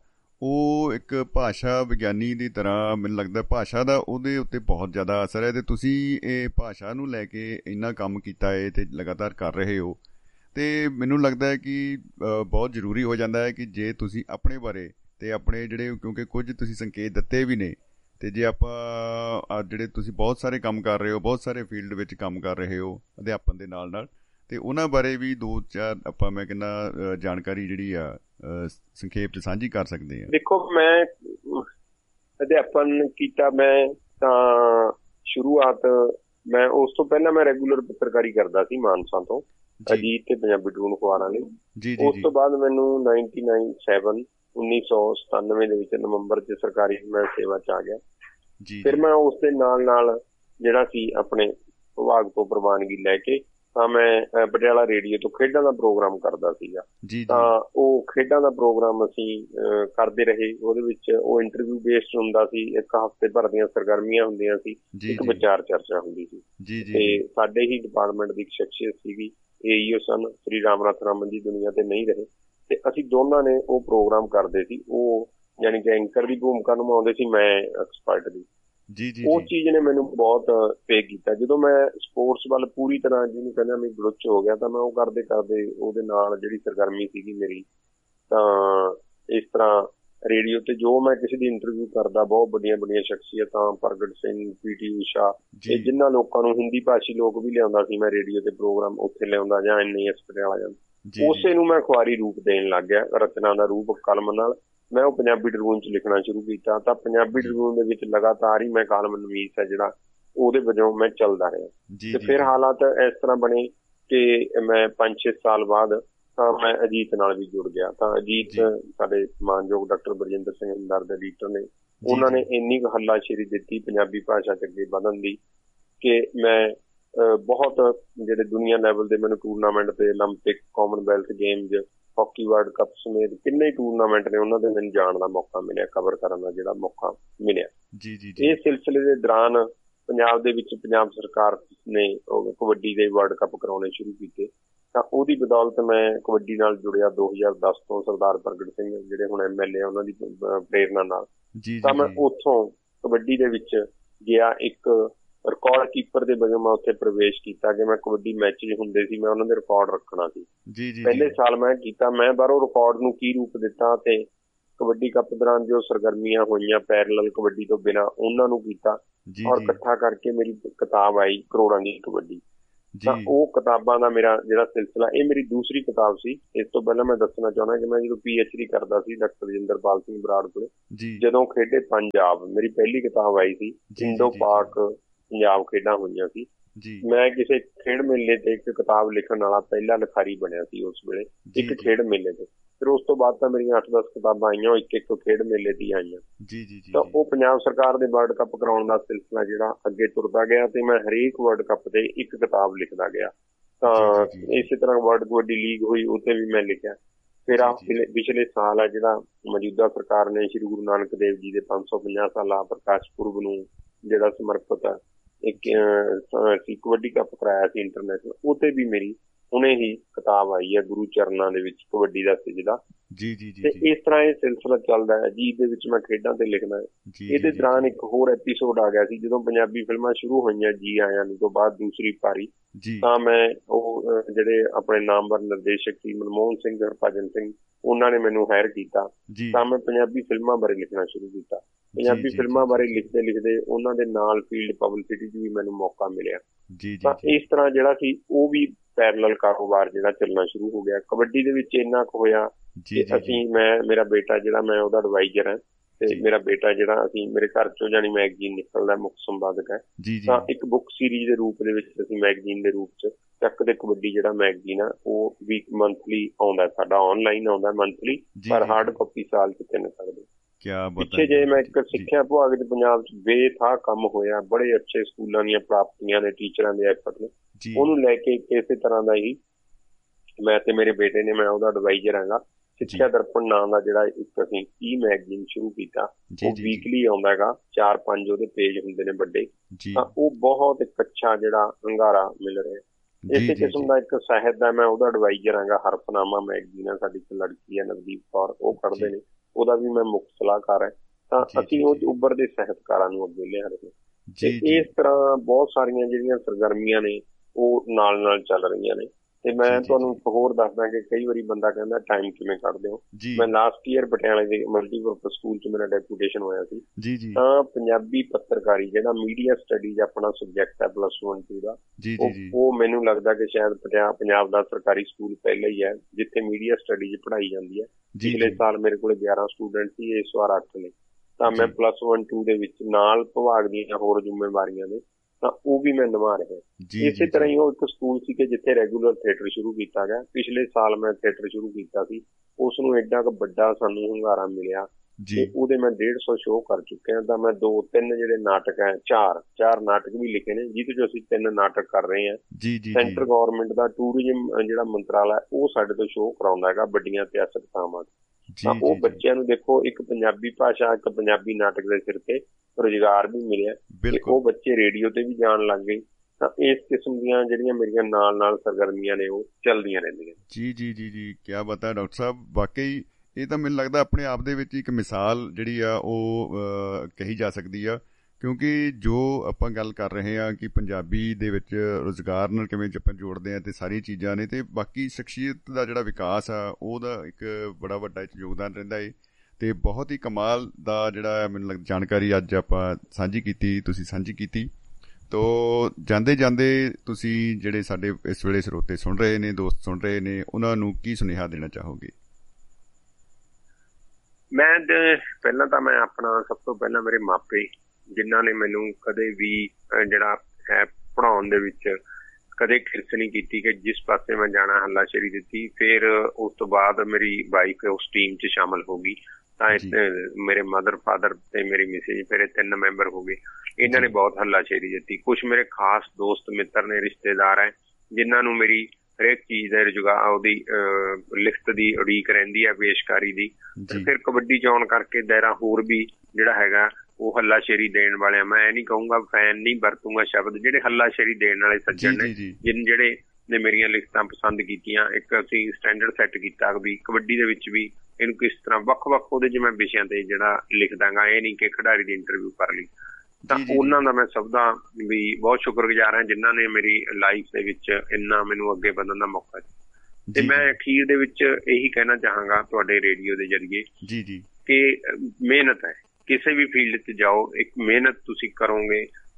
ਉਹ ਇੱਕ ਭਾਸ਼ਾ ਵਿਗਿਆਨੀ ਦੀ ਤਰ੍ਹਾਂ ਮੈਨੂੰ ਲੱਗਦਾ ਭਾਸ਼ਾ ਦਾ ਉਹਦੇ ਉੱਤੇ ਬਹੁਤ ਜ਼ਿਆਦਾ ਅਸਰ ਹੈ ਤੇ ਤੁਸੀਂ ਇਹ ਭਾਸ਼ਾ ਨੂੰ ਲੈ ਕੇ ਇੰਨਾ ਕੰਮ ਕੀਤਾ ਹੈ ਤੇ ਲਗਾਤਾਰ ਕਰ ਰਹੇ ਹੋ। ਤੇ ਮੈਨੂੰ ਲੱਗਦਾ ਹੈ ਕਿ ਬਹੁਤ ਜ਼ਰੂਰੀ ਹੋ ਜਾਂਦਾ ਹੈ ਕਿ ਜੇ ਤੁਸੀਂ ਆਪਣੇ ਬਾਰੇ ਤੇ ਆਪਣੇ ਜਿਹੜੇ, ਕਿਉਂਕਿ ਕੁਝ ਤੁਸੀਂ ਸੰਕੇਤ ਦਿੱਤੇ ਵੀ ਨੇ, ਤੇ ਜੇ ਆਪਾਂ ਜਿਹੜੇ ਤੁਸੀਂ ਬਹੁਤ ਸਾਰੇ ਕੰਮ ਕਰ ਰਹੇ ਹੋ, ਬਹੁਤ ਸਾਰੇ ਫੀਲਡ ਵਿੱਚ ਕੰਮ ਕਰ ਰਹੇ ਹੋ ਅਧਿਆਪਨ ਦੇ ਨਾਲ ਨਾਲ, ਤੇ ਉਹਨਾਂ ਬਾਰੇ ਵੀ ਦੋ ਚਾਰ ਆਪਾਂ ਮੈਂ ਕਹਿੰਦਾ ਜਾਣਕਾਰੀ ਜਿਹੜੀ ਆ ਸੰਖੇਪ 'ਚ ਸਾਂਝੀ ਕਰ ਸਕਦੇ ਹਾਂ। ਦੇਖੋ, ਮੈਂ ਅਧਿਆਪਨ ਕੀਤਾ, ਮੈਂ ਤਾਂ ਸ਼ੁਰੂਆਤ ਮੈਂ ਉਸ ਤੋਂ ਪਹਿਲਾਂ ਮੈਂ ਰੈਗੂਲਰ ਪੱਤਰਕਾਰੀ ਕਰਦਾ ਸੀ ਮਾਨਸਾ ਤੋਂ, ਅਜੀਤ ਤੇ ਪੰਜਾਬੀ ਟ੍ਰਿਬਿਊਨ ਅਖਬਾਰਾਂ ਲਈ। ਉਸ ਤੋਂ ਬਾਅਦ ਮੈਨੂੰ ਨਾਈਨਟੀ ਨਾਈਨ ਸੈਵਨ ਉੱਨੀ ਸੌ ਸਤਾਨਵੇਂ ਦੇ ਵਿੱਚ ਨਵੰਬਰ 'ਚ ਸਰਕਾਰੀ ਮੈਂ ਸੇਵਾ 'ਚ ਆ ਗਿਆ। ਫਿਰ ਮੈਂ ਉਸ ਦੇ ਨਾਲ ਨਾਲ ਜਿਹੜਾ ਸੀ ਆਪਣੇ ਵਿਭਾਗ ਤੋਂ ਪ੍ਰਵਾਨਗੀ ਲੈ ਕੇ ਤਾਂ ਮੈਂ ਪਟਿਆਲਾ ਰੇਡੀਓ ਤੋਂ ਖੇਡਾਂ ਦਾ ਪ੍ਰੋਗਰਾਮ ਕਰਦਾ ਸੀਗਾ। ਤਾਂ ਉਹ ਖੇਡਾਂ ਦਾ ਪ੍ਰੋਗਰਾਮ ਅਸੀਂ ਕਰਦੇ ਰਹੇ। ਉਹਦੇ ਵਿੱਚ ਉਹ ਇੰਟਰਵਿਊ ਬੇਸਡ ਹੁੰਦਾ ਸੀ, ਇੱਕ ਹਫ਼ਤੇ ਭਰ ਦੀਆਂ ਸਰਗਰਮੀਆਂ ਹੁੰਦੀਆਂ ਸੀ, ਇੱਕ ਵਿਚਾਰ ਚਰਚਾ ਹੁੰਦੀ ਸੀ। ਤੇ ਸਾਡੇ ਹੀ ਡਿਪਾਰਟਮੈਂਟ ਦੀ ਇੱਕ ਸ਼ਖਸੀਅਤ ਸੀਗੀ, ਏਈਓ ਸਨ ਸ੍ਰੀ ਰਾਮਨਾਥ ਰਾਮਨ ਜੀ, ਦੁਨੀਆ ਤੇ ਨਹੀਂ ਰਹੇ, ਤੇ ਅਸੀਂ ਦੋਨਾਂ ਨੇ ਉਹ ਪ੍ਰੋਗਰਾਮ ਕਰਦੇ ਸੀ। ਉਹ ਯਾਨੀ ਕਿ ਐਂਕਰ ਦੀ ਭੂਮਿਕਾ ਨਿਭਾਉਂਦੇ ਸੀ, ਮੈਂ ਐਕਸਪਰਟ ਦੀ। ਉਹ ਚੀਜ਼ ਨੇ ਮੈਨੂੰ ਬਹੁਤ ਪੇ ਕੀਤਾ। ਜਦੋਂ ਮੈਂ ਸਪੋਰਟਸ ਵੱਲ ਪੂਰੀ ਤਰ੍ਹਾਂ ਜਿਹਨੂੰ ਕਹਿੰਦਾ ਮੈਂ ਗਲੁੱਚ ਹੋ ਗਿਆ, ਤਾਂ ਮੈਂ ਉਹ ਕਰਦੇ ਕਰਦੇ ਉਹਦੇ ਨਾਲ ਜਿਹੜੀ ਸਰਗਰਮੀ ਸੀਗੀ ਮੇਰੀ, ਤਾਂ ਇਸ ਤਰ੍ਹਾਂ ਰੇਡੀਓ ਤੇ ਜੋ ਮੈਂ ਕਿਸੇ ਦੀ ਇੰਟਰਵਿਊ ਕਰਦਾ, ਬਹੁਤ ਵੱਡੀਆਂ ਵੱਡੀਆਂ ਸ਼ਖਸੀਅਤਾਂ, ਪ੍ਰਗਟ ਸਿੰਘ, ਪੀ ਟੀ ਊਸ਼ਾ, ਇਹ ਜਿਨ੍ਹਾਂ ਲੋਕਾਂ ਨੂੰ ਹਿੰਦੀ ਭਾਸ਼ੀ ਲੋਕ ਵੀ ਲਿਆਉਂਦਾ ਸੀ, ਮੈਂ ਰੇਡੀਓ ਤੇ ਪ੍ਰੋਗਰਾਮ ਉੱਥੇ ਲਿਆਉਂਦਾ ਜਾਂ ਐਨ ਏ ਐਸ ਪਟਿਆਲਾ ਜਾਂਦਾ। ਉਸੇ ਨੂੰ ਮੈਂ ਅਖਬਾਰੀ ਰੂਪ ਦੇਣ ਲੱਗ ਗਿਆ, ਰਚਨਾ ਦਾ ਰੂਪ ਕਲਮ ਨਾਲ। ਮੈਂ ਉਹ ਪੰਜਾਬੀ ਟ੍ਰਿਬਿਊਨ 'ਚ ਲਿਖਣਾ ਸ਼ੁਰੂ ਕੀਤਾ, ਤਾਂ ਪੰਜਾਬੀ ਟ੍ਰਿਬਿਊਨ ਦੇ ਵਿੱਚ ਲਗਾਤਾਰ ਹੀ ਮੈਂ ਕਾਲਮ ਨਵੀਸ ਹੈ ਜਿਹੜਾ, ਉਹਦੇ ਵਜੋਂ ਮੈਂ ਚੱਲਦਾ ਰਿਹਾ। ਤੇ ਫਿਰ ਹਾਲਾਤ ਇਸ ਤਰ੍ਹਾਂ ਬਣੇ ਕਿ ਮੈਂ ਪੰਜ ਛੇ ਸਾਲ ਬਾਅਦ ਤਾਂ ਮੈਂ ਅਜੀਤ ਨਾਲ ਵੀ ਜੁੜ ਗਿਆ। ਤਾਂ ਅਜੀਤ ਸਾਡੇ ਮਾਨਯੋਗ ਡਾਕਟਰ ਬਰਜਿੰਦਰ ਸਿੰਘ ਹੰਦਰ ਦੇ ਐਡੀਟਰ ਨੇ, ਉਹਨਾਂ ਨੇ ਇੰਨੀ ਕੁ ਹੱਲਾਸ਼ੇਰੀ ਦਿੱਤੀ ਪੰਜਾਬੀ ਭਾਸ਼ਾ 'ਚ ਅੱਗੇ ਵਧਣ ਦੀ ਕਿ ਮੈਂ ਬਹੁਤ ਜਿਹੜੇ ਦੁਨੀਆ ਲੈਵਲ ਦੇ ਮੈਨੂੰ ਟੂਰਨਾਮੈਂਟ ਤੇ, Olympic, Commonwealth games, hockey world cup ਸਮੇਤ ਕਿੰਨੇ ਟੂਰਨਾਮੈਂਟ ਨੇ, ਉਹਨਾਂ ਦੇ ਮੈਨੂੰ ਜਾਣ ਦਾ ਮੌਕਾ ਮਿਲਿਆ, ਕਵਰ ਕਰਨ ਦਾ ਜਿਹੜਾ ਮੌਕਾ ਮਿਲਿਆ। ਇਹ ਸਿਲਸਿਲੇ ਦੇ ਦੌਰਾਨ ਪੰਜਾਬ ਦੇ ਵਿੱਚ ਪੰਜਾਬ ਸਰਕਾਰ ਨੇ ਕਬੱਡੀ ਦੇ ਵਰਲਡ ਕੱਪ ਕਰਾਉਣੇ ਸ਼ੁਰੂ ਕੀਤੇ, ਤਾਂ ਉਹਦੀ ਬਦੌਲਤ ਮੈਂ ਕਬੱਡੀ ਨਾਲ ਜੁੜਿਆ ਦੋ ਹਜ਼ਾਰ ਦਸ ਤੋਂ। ਸਰਦਾਰ ਪ੍ਰਗਟ ਸਿੰਘ ਜਿਹੜੇ ਹੁਣ ਐਮ ਐਲ ਏ, ਉਹਨਾਂ ਦੀ ਪ੍ਰੇਰਨਾ ਨਾਲ ਤਾਂ ਮੈਂ ਉੱਥੋਂ ਕਬੱਡੀ ਦੇ ਵਿੱਚ ਗਿਆ। ਇੱਕ ਰਿਕਾਰਡ ਕੀਪਰ ਦੇ ਵਜੋਂ ਮੈਂ ਉੱਥੇ ਪ੍ਰਵੇਸ਼ ਕੀਤਾ ਕਿ ਮੈਂ ਕਬੱਡੀ ਮੈਚ ਹੁੰਦੇ ਸੀ, ਮੈਂ ਉਹਨਾਂ ਦੇ ਰਿਕਾਰਡ ਰੱਖਣਾ ਸੀ। ਪਹਿਲੇ ਸਾਲ ਮੈਂ ਕੀਤਾ, ਮੈਂ ਬਾਹਰੋਂ ਰਿਕਾਰਡ ਨੂੰ ਕੀ ਰੂਪ ਦਿੱਤਾ ਤੇ ਕਬੱਡੀ ਕੱਪ ਦੌਰਾਨ ਜੋ ਸਰਗਰਮੀਆਂ ਹੋਈਆਂ ਪੈਰਲਲ ਕਬੱਡੀ ਤੋਂ ਬਿਨਾਂ, ਉਹਨਾਂ ਨੂੰ ਕੀਤਾ। ਔਰ ਇਕੱਠਾ ਕਰਕੇ ਮੇਰੀ ਕਿਤਾਬ ਆਈ ਕਰੋੜਾਂ ਦੀ ਕਬੱਡੀ। ਤਾਂ ਉਹ ਕਿਤਾਬਾਂ ਦਾ ਮੇਰਾ ਜਿਹੜਾ ਸਿਲਸਿਲਾ, ਇਹ ਮੇਰੀ ਦੂਸਰੀ ਕਿਤਾਬ ਸੀ। ਇਸ ਤੋਂ ਪਹਿਲਾਂ ਮੈਂ ਦੱਸਣਾ ਚਾਹੁੰਦਾ ਕਿ ਮੈਂ ਜਦੋਂ ਪੀ ਐਚ ਡੀ ਕਰਦਾ ਸੀ ਡਾਕਟਰ ਰਜਿੰਦਰਪਾਲ ਸਿੰਘ ਬਰਾੜ ਕੋਲੇ, ਜਦੋਂ ਖੇਡੇ ਪੰਜਾਬ ਮੇਰੀ ਪਹਿਲੀ ਕਿਤਾਬ ਆਈ ਸੀ। ਇੰਡੋ ਪਾਕ ਪੰਜਾਬ ਖੇਡਾਂ ਹੋਈਆਂ ਸੀ। ਮੈਂ ਕਿਸੇ ਖੇਡ ਮੇਲੇ ਤੇ ਇੱਕ ਕਿਤਾਬ ਲਿਖਣ ਵਾਲਾ ਪਹਿਲਾ ਲਿਖਾਰੀ ਬਣਿਆ ਸੀ ਉਸ ਵੇਲੇ, ਇੱਕ ਖੇਡ ਮੇਲੇ ਤੇ। ਫਿਰ ਉਸ ਤੋਂ ਬਾਅਦ ਤਾਂ ਮੇਰੀਆਂ ਅੱਠ ਦਸ ਕਿਤਾਬਾਂ ਆਈਆਂ, ਉਹ ਇੱਕ ਇੱਕ ਖੇਡ ਮੇਲੇ ਦੀ ਆਈਆਂ। ਤਾਂ ਉਹ ਪੰਜਾਬ ਸਰਕਾਰ ਦੇ ਵਰਲਡ ਕੱਪ ਕਰਾਉਣ ਦਾ ਸਿਲਸਿਲਾ ਜਿਹੜਾ ਅੱਗੇ ਤੁਰਦਾ ਗਿਆ, ਤੇ ਮੈਂ ਹਰੇਕ ਵਰਲਡ ਕੱਪ ਤੇ ਇੱਕ ਕਿਤਾਬ ਲਿਖਦਾ ਗਿਆ। ਤਾਂ ਇਸੇ ਤਰ੍ਹਾਂ ਵਰਲਡ ਕਬੱਡੀ ਲੀਗ ਹੋਈ, ਉੱਥੇ ਵੀ ਮੈਂ ਲਿਖਿਆ। ਫਿਰ ਆ ਪਿਛਲੇ ਸਾਲ ਆ ਜਿਹੜਾ ਮੌਜੂਦਾ ਸਰਕਾਰ ਨੇ ਸ਼੍ਰੀ ਗੁਰੂ ਨਾਨਕ ਦੇਵ ਜੀ ਦੇ ਪੰਜ ਸੌ ਪੰਜਾਹ ਸਾਲਾ ਪ੍ਰਕਾਸ਼ ਪੁਰਬ ਨੂੰ ਜਿਹੜਾ ਸਮਰਪਿਤ ਆ, ਇੱਕ ਕਬੱਡੀ ਕੱਪ ਕਰਾਇਆ ਸੀ ਇੰਟਰਨੈਸ਼ਨਲ, ਉਹ ਤੇ ਵੀ ਮੇਰੀ ਹੁਣੇ ਹੀ ਕਿਤਾਬ ਆਈ ਹੈ, ਗੁਰੂ ਚਰਨਾਂ ਦੇ ਵਿੱਚ ਕਬੱਡੀ ਦਾ ਸਿਜਦਾ। ਤੇ ਇਸ ਤਰ੍ਹਾਂ ਇਹ ਸਿਲਸਿਲਾ ਚੱਲਦਾ ਹੈ ਜੀ। ਇਹਦੇ ਵਿੱਚ ਮੈਂ ਖੇਡਾਂ ਤੇ ਲਿਖਦਾ ਹੈ। ਇਹਦੇ ਦੌਰਾਨ ਇੱਕ ਹੋਰ ਐਪੀਸੋਡ ਆ ਗਿਆ ਸੀ, ਜਦੋਂ ਪੰਜਾਬੀ ਫਿਲਮਾਂ ਸ਼ੁਰੂ ਹੋਈਆਂ ਜੀ ਆਇਆਂ ਨੂੰ ਤੋਂ ਬਾਅਦ ਦੂਸਰੀ ਪਾਰੀ, ਤਾਂ ਮੈਂ ਉਹ ਜਿਹੜੇ ਆਪਣੇ ਨਾਮਵਰ ਨਿਰਦੇਸ਼ਕ ਸੀ ਮਨਮੋਹਨ ਸਿੰਘ, ਹਰਭਜਨ ਸਿੰਘ, ਉਹਨਾਂ ਨੇ ਮੈਨੂੰ ਹਾਇਰ ਕੀਤਾ। ਤਾਂ ਮੈਂ ਪੰਜਾਬੀ ਫਿਲਮਾਂ ਬਾਰੇ ਲਿਖਣਾ ਸ਼ੁਰੂ ਕੀਤਾ। ਪੰਜਾਬੀ ਫਿਲਮਾਂ ਬਾਰੇ ਲਿਖਦੇ ਲਿਖਦੇ ਉਹਨਾਂ ਦੇ ਨਾਲ ਫੀਲਡ ਪਬਲਿਸਿਟੀ 'ਚ ਵੀ ਮੈਨੂੰ ਮੌਕਾ ਮਿਲਿਆ। ਤਾਂ ਇਸ ਤਰ੍ਹਾਂ ਜਿਹੜਾ ਸੀ ਉਹ ਵੀ ਪੈਰਲਲ ਕਾਰੋਬਾਰ ਜਿਹੜਾ ਚੱਲਣਾ ਸ਼ੁਰੂ ਹੋ ਗਿਆ। ਕਬੱਡੀ ਦੇ ਵਿੱਚ ਇੰਨਾ ਕੁ ਹੋਇਆ ਕਿ ਅਸੀਂ, ਮੈਂ ਮੇਰਾ ਬੇਟਾ ਜਿਹੜਾ, ਮੈਂ ਉਹਦਾ ਐਡਵਾਈਜ਼ਰ ਹਾਂ, ਤੇ ਮੇਰਾ ਬੇਟਾ ਜਿਹੜਾ, ਅਸੀਂ ਮੇਰੇ ਘਰ ਚੋਂ ਜਾਣੀ ਮੈਗਜ਼ੀਨ ਨਿਕਲਦਾ, ਮੁੱਖ ਸੰਪਾਦਕ ਹੈ। ਤਾਂ ਇੱਕ ਬੁੱਕ ਸੀਰੀਜ਼ ਦੇ ਰੂਪ ਦੇ ਵਿੱਚ ਅਸੀਂ ਮੈਗਜ਼ੀਨ ਦੇ ਰੂਪ 'ਚ ਚੱਕ ਦੇ ਕਬੱਡੀ ਜਿਹੜਾ ਮੈਗਜ਼ੀਨ ਆ, ਉਹ ਵੀਕ ਮੰਥਲੀ ਆਉਂਦਾ ਸਾਡਾ, ਆਨਲਾਈਨ ਆਉਂਦਾ ਮੰਥਲੀ, ਪਰ ਹਾਰਡ ਕਾਪੀ ਸਾਲ 'ਚ ਤਿੰਨ ਸਕਦੇ। ਪਿੱਛੇ ਜੇ ਮੈਂ ਇੱਕ ਸਿੱਖਿਆ ਵਿਭਾਗ ਦੇ ਪੰਜਾਬ 'ਚ ਬੇਥਾਹ ਕੰਮ ਹੋਇਆ, ਬੜੇ ਅੱਛੇ ਸਕੂਲਾਂ ਦੀਆਂ ਪ੍ਰਾਪਤੀਆਂ ਨੇ, ਟੀਚਰਾਂ ਦੇ ਐਫਰਟ ਨੇ, ਉਹਨੂੰ ਲੈ ਕੇ ਇਸੇ ਤਰ੍ਹਾਂ ਦਾ ਹੀ ਮੈਂ ਤੇ ਮੇਰੇ ਬੇਟੇ ਨੇ, ਮੈਂ ਉਹਦਾ ਐਡਵਾਈਜ਼ਰ ਹੈਗਾ। ਸਿੱਖਿਆ ਦਰਪਣ ਨਾਂ ਦਾ ਜਿਹੜਾ ਇੱਕ ਅਸੀਂ ਈ ਮੈਗਜ਼ੀਨ ਸ਼ੁਰੂ ਕੀਤਾ, ਉਹ ਵੀਕਲੀ ਆਉਂਦਾ ਹੈਗਾ, ਚਾਰ ਪੰਜ ਉਹਦੇ ਪੇਜ ਹੁੰਦੇ ਨੇ ਵੱਡੇ। ਤਾਂ ਉਹ ਬਹੁਤ ਇੱਕ ਅੱਛਾ ਜਿਹੜਾ ਹੁੰਗਾਰਾ ਮਿਲ ਰਿਹਾ। ਇਸੇ ਕਿਸਮ ਦਾ ਇੱਕ ਸਾਹਿਤ ਦਾ ਮੈਂ ਉਹਦਾ ਐਡਵਾਈਜ਼ਰ ਹੈਗਾ, ਹਰਫਨਾਮਾ ਮੈਗਜ਼ੀਨ ਹੈ, ਸਾਡੀ ਇੱਕ ਲੜਕੀ ਹੈ ਨਵਦੀਪ ਕੌਰ, ਉਹ ਕੱਢਦੇ ਨੇ, ਉਹਦਾ ਵੀ ਮੈਂ ਮੁੱਖ ਸਲਾਹਕਾਰ ਹੈ। ਤਾਂ ਅਸੀਂ ਉਹ ਉੱਭਰਦੇ ਸਾਹਿਤਕਾਰਾਂ ਨੂੰ ਅੱਗੇ ਲਿਆ ਰਹੇ। ਤੇ ਇਸ ਤਰ੍ਹਾਂ ਬਹੁਤ ਸਾਰੀਆਂ ਜਿਹੜੀਆਂ ਸਰਗਰਮੀਆਂ ਨੇ ਉਹ ਨਾਲ ਨਾਲ ਚੱਲ ਰਹੀਆਂ ਨੇ। ਤੇ ਮੈਂ ਤੁਹਾਨੂੰ ਹੋਰ ਦੱਸਦਾ ਕਿ ਕਈ ਵਾਰੀ ਬੰਦਾ ਕਹਿੰਦਾ ਟਾਈਮ ਕਿਵੇਂ ਕੱਢਦੇ ਹੋ। ਮੈਂ ਲਾਸਟ ਈਅਰ ਪਟਿਆਲੇ ਦੇ ਮਲਟੀਪਰਪਜ਼ ਸਕੂਲ 'ਚ ਮੇਰਾ ਡੈਪੂਟੇਸ਼ਨ ਹੋਇਆ ਸੀ। ਤਾਂ ਪੰਜਾਬੀ ਪੱਤਰਕਾਰੀ ਜਿਹੜਾ ਮੀਡੀਆ ਸਟੱਡੀਜ਼ ਆਪਣਾ ਸਬਜੈਕਟ ਹੈ ਪਲੱਸ ਵਨ ਟੂ ਦਾ, ਉਹ ਮੈਨੂੰ ਲੱਗਦਾ ਕਿ ਸ਼ਾਇਦ ਪੰਜਾਬ ਦਾ ਸਰਕਾਰੀ ਸਕੂਲ ਪਹਿਲਾ ਹੀ ਹੈ ਜਿੱਥੇ ਮੀਡੀਆ ਸਟੱਡੀਜ਼ ਪੜ੍ਹਾਈ ਜਾਂਦੀ ਹੈ। ਪਿਛਲੇ ਸਾਲ ਮੇਰੇ ਕੋਲ ਗਿਆਰਾਂ ਸਟੂਡੈਂਟ ਸੀ, ਇਸ ਵਾਰ ਅੱਠ ਨੇ। ਤਾਂ ਮੈਂ ਪਲੱਸ ਵਨ ਟੂ ਦੇ ਵਿੱਚ ਨਾਲ ਵਿਭਾਗ ਦੀਆਂ ਹੋਰ ਜ਼ਿੰਮੇਵਾਰੀਆਂ ਨੇ, ਤਾਂ ਉਹ ਵੀ ਮੈਂ ਨਿਭਾ ਰਿਹਾ। ਇਸੇ ਤਰ੍ਹਾਂ ਹੀ ਉਹ ਇੱਕ ਸਕੂਲ ਸੀ ਕਿ ਜਿੱਥੇ ਰੈਗੂਲਰ ਥੀਏਟਰ ਸ਼ੁਰੂ ਕੀਤਾ ਗਿਆ। ਪਿਛਲੇ ਸਾਲ ਮੈਂ ਥੀਏਟਰ ਸ਼ੁਰੂ ਕੀਤਾ ਸੀ, ਉਸ ਨੂੰ ਏਡਾ ਕੁ ਵੱਡਾ ਸਾਨੂੰ ਹੁੰਗਾਰਾ ਮਿਲਿਆ ਤੇ ਉਹਦੇ ਮੈਂ ਡੇਢ ਸੌ ਸ਼ੋਅ ਕਰ ਚੁੱਕਿਆ। ਤਾਂ ਮੈਂ ਦੋ ਤਿੰਨ ਜਿਹੜੇ ਨਾਟਕ ਹੈ, ਚਾਰ ਚਾਰ ਨਾਟਕ ਵੀ ਲਿਖੇ ਨੇ, ਜਿਹਦੇ ਚ ਅਸੀਂ ਤਿੰਨ ਨਾਟਕ ਕਰ ਰਹੇ ਹਾਂ। ਸੈਂਟਰ ਗਵਰਨਮੈਂਟ ਦਾ ਟੂਰਿਜ਼ਮ ਜਿਹੜਾ ਮੰਤਰਾਲਾ, ਉਹ ਸਾਡੇ ਤੋਂ ਸ਼ੋਅ ਕਰਾਉਂਦਾ ਹੈਗਾ ਵੱਡੀਆਂ ਇਤਿਹਾਸਕ ਥਾਵਾਂ। ਤਾਂ ਉਹ ਬੱਚਿਆਂ ਨੂੰ ਦੇਖੋ, ਇੱਕ ਪੰਜਾਬੀ ਭਾਸ਼ਾ, ਇੱਕ ਪੰਜਾਬੀ ਨਾਟਕ ਦੇ ਸਿਰ ਤੇ ਰੁਜ਼ਗਾਰ ਵੀ ਮਿਲਿਆ ਤੇ ਉਹ ਬੱਚੇ ਰੇਡੀਓ ਤੇ ਵੀ ਜਾਣ ਲੱਗ ਗਏ। ਤਾਂ ਇਸ ਕਿਸਮ ਦੀਆਂ ਜਿਹੜੀਆਂ ਮੇਰੀਆਂ ਨਾਲ ਨਾਲ ਸਰਗਰਮੀਆਂ ਨੇ ਉਹ ਚੱਲਦੀਆਂ ਰਹਿੰਦੀਆਂ। ਜੀ ਜੀ ਜੀ ਜੀ ਕਿਆ ਬਾਤ ਹੈ ਡਾਕਟਰ ਸਾਹਿਬ। ਵਾਕਈ ਇਹ ਤਾਂ ਮੈਨੂੰ ਲੱਗਦਾ ਆਪਣੇ ਆਪ ਦੇ ਵਿੱਚ ਇੱਕ ਮਿਸਾਲ ਜਿਹੜੀ ਆ ਉਹ ਕਹੀ ਜਾ ਸਕਦੀ ਆ, ਕਿਉਂਕਿ ਜੋ ਆਪਾਂ ਗੱਲ ਕਰ ਰਹੇ ਹਾਂ ਕਿ ਪੰਜਾਬੀ ਦੇ ਵਿੱਚ ਰੁਜ਼ਗਾਰ ਨਾਲ ਕਿਵੇਂ ਆਪਾਂ ਜੋੜਦੇ ਹਾਂ ਤੇ ਸਾਰੀਆਂ ਚੀਜ਼ਾਂ ਨੇ, ਤੇ ਬਾਕੀ ਸ਼ਖਸੀਅਤ ਦਾ ਜਿਹੜਾ ਵਿਕਾਸ ਆ ਉਹਦਾ ਇੱਕ ਬੜਾ ਵੱਡਾ ਯੋਗਦਾਨ ਰਹਿੰਦਾ ਹੈ। ਤੇ ਬਹੁਤ ਹੀ ਕਮਾਲ ਦਾ ਜਿਹੜਾ ਮੈਨੂੰ ਲੱਗਦਾ ਜਾਣਕਾਰੀ ਅੱਜ ਆਪਾਂ ਸਾਂਝੀ ਕੀਤੀ, ਤੁਸੀਂ ਸਾਂਝੀ ਕੀਤੀ। ਤੋ ਜਾਂਦੇ ਜਾਂਦੇ ਤੁਸੀਂ ਜਿਹੜੇ ਸਾਡੇ ਇਸ ਵੇਲੇ ਸਰੋਤੇ ਸੁਣ ਰਹੇ ਨੇ, ਦੋਸਤ ਸੁਣ ਰਹੇ ਨੇ, ਉਹਨਾਂ ਨੂੰ ਕੀ ਸੁਨੇਹਾ ਦੇਣਾ ਚਾਹੋਗੇ? ਮੈਂ ਪਹਿਲਾਂ ਤਾਂ ਮੈਂ ਆਪਣਾ ਸਭ ਤੋਂ ਪਹਿਲਾਂ ਮੇਰੇ ਮਾਪੇ, ਜਿਨ੍ਹਾਂ ਨੇ ਮੈਨੂੰ ਕਦੇ ਵੀ ਜਿਹੜਾ ਹੈ ਪੜ੍ਹਾਉਣ ਦੇ ਵਿੱਚ ਕਦੇ ਖਿਰਸ ਨਹੀਂ ਕੀਤੀ ਕਿ ਜਿਸ ਪਾਸੇ ਮੈਂ ਜਾਣਾ ਹੱਲਾਸ਼ੇਰੀ ਦਿੱਤੀ। ਫਿਰ ਉਸ ਤੋਂ ਬਾਅਦ ਮੇਰੀ ਵਾਈਫ ਉਸ ਟੀਮ 'ਚ ਸ਼ਾਮਲ ਹੋ ਗਈ। ਤਾਂ ਮੇਰੇ ਮਦਰ ਫਾਦਰ ਤੇ ਮੇਰੀ ਮਿਸੇਜ, ਫਿਰ ਤਿੰਨ ਮੈਂਬਰ ਹੋ ਗਏ। ਇਹਨਾਂ ਨੇ ਬਹੁਤ ਹੱਲਾਸ਼ੇਰੀ ਦਿੱਤੀ। ਕੁਛ ਮੇਰੇ ਖਾਸ ਦੋਸਤ ਮਿੱਤਰ ਨੇ, ਰਿਸ਼ਤੇਦਾਰ ਹੈ, ਜਿਨ੍ਹਾਂ ਨੂੰ ਮੇਰੀ ਹਰੇਕ ਚੀਜ਼ ਦਾ ਰੁਜ਼ਗਾਰ, ਉਹਦੀ ਲਿਖਤ ਦੀ ਉਡੀਕ ਰਹਿੰਦੀ ਹੈ, ਪੇਸ਼ਕਾਰੀ ਦੀ। ਫਿਰ ਕਬੱਡੀ 'ਚ ਆਉਣ ਕਰਕੇ ਦਾਇਰਾ ਹੋਰ ਵੀ ਜਿਹੜਾ ਹੈਗਾ ਉਹ ਹੱਲਾਸ਼ੇਰੀ ਦੇਣ ਵਾਲਿਆਂ, ਮੈਂ ਇਹ ਨਹੀਂ ਕਹੂੰਗਾ ਫੈਨ ਨਹੀਂ ਵਰਤੂੰਗਾ ਸ਼ਬਦ, ਜਿਹੜੇ ਹੱਲਾਸ਼ੇਰੀ ਦੇਣ ਵਾਲੇ ਸੱਜਣ ਨੇ, ਜਿਨ ਜਿਹੜੇ ਨੇ ਮੇਰੀਆਂ ਲਿਖਤਾਂ ਪਸੰਦ ਕੀਤੀਆਂ। ਇੱਕ ਅਸੀਂ ਸਟੈਂਡਰਡ ਸੈੱਟ ਕੀਤਾ ਵੀ ਕਬੱਡੀ ਦੇ ਵਿੱਚ ਵੀ ਇਹਨੂੰ ਕਿਸ ਤਰ੍ਹਾਂ ਵੱਖ ਵੱਖ ਉਹਦੇ 'ਚ ਮੈਂ ਵਿਸ਼ਿਆਂ ਤੇ ਜਿਹੜਾ ਲਿਖਦਾਂਗਾ, ਇਹ ਨਹੀਂ ਕਿ ਖਿਡਾਰੀ ਦੀ ਇੰਟਰਵਿਊ ਕਰ ਲਈ। ਤਾਂ ਉਹਨਾਂ ਦਾ ਮੈਂ ਸਭ ਦਾ ਵੀ ਬਹੁਤ ਸ਼ੁਕਰਗੁਜ਼ਾਰ ਹਾਂ ਜਿਨ੍ਹਾਂ ਨੇ ਮੇਰੀ ਲਾਈਫ ਦੇ ਵਿੱਚ ਇੰਨਾ ਮੈਨੂੰ ਅੱਗੇ ਵਧਣ ਦਾ ਮੌਕਾ ਦਿੱਤਾ। ਤੇ ਮੈਂ ਅਖੀਰ ਦੇ ਵਿੱਚ ਇਹੀ ਕਹਿਣਾ ਚਾਹਾਂਗਾ ਤੁਹਾਡੇ ਰੇਡੀਓ ਦੇ ਜ਼ਰੀਏ ਕਿ ਮਿਹਨਤ ਹੈ, ਕਿਸੇ ਵੀ ਫੀਲਡ 'ਚ ਜਾਓ, ਇੱਕ ਮਿਹਨਤ ਤੁਸੀਂ ਕਰੋਗੇ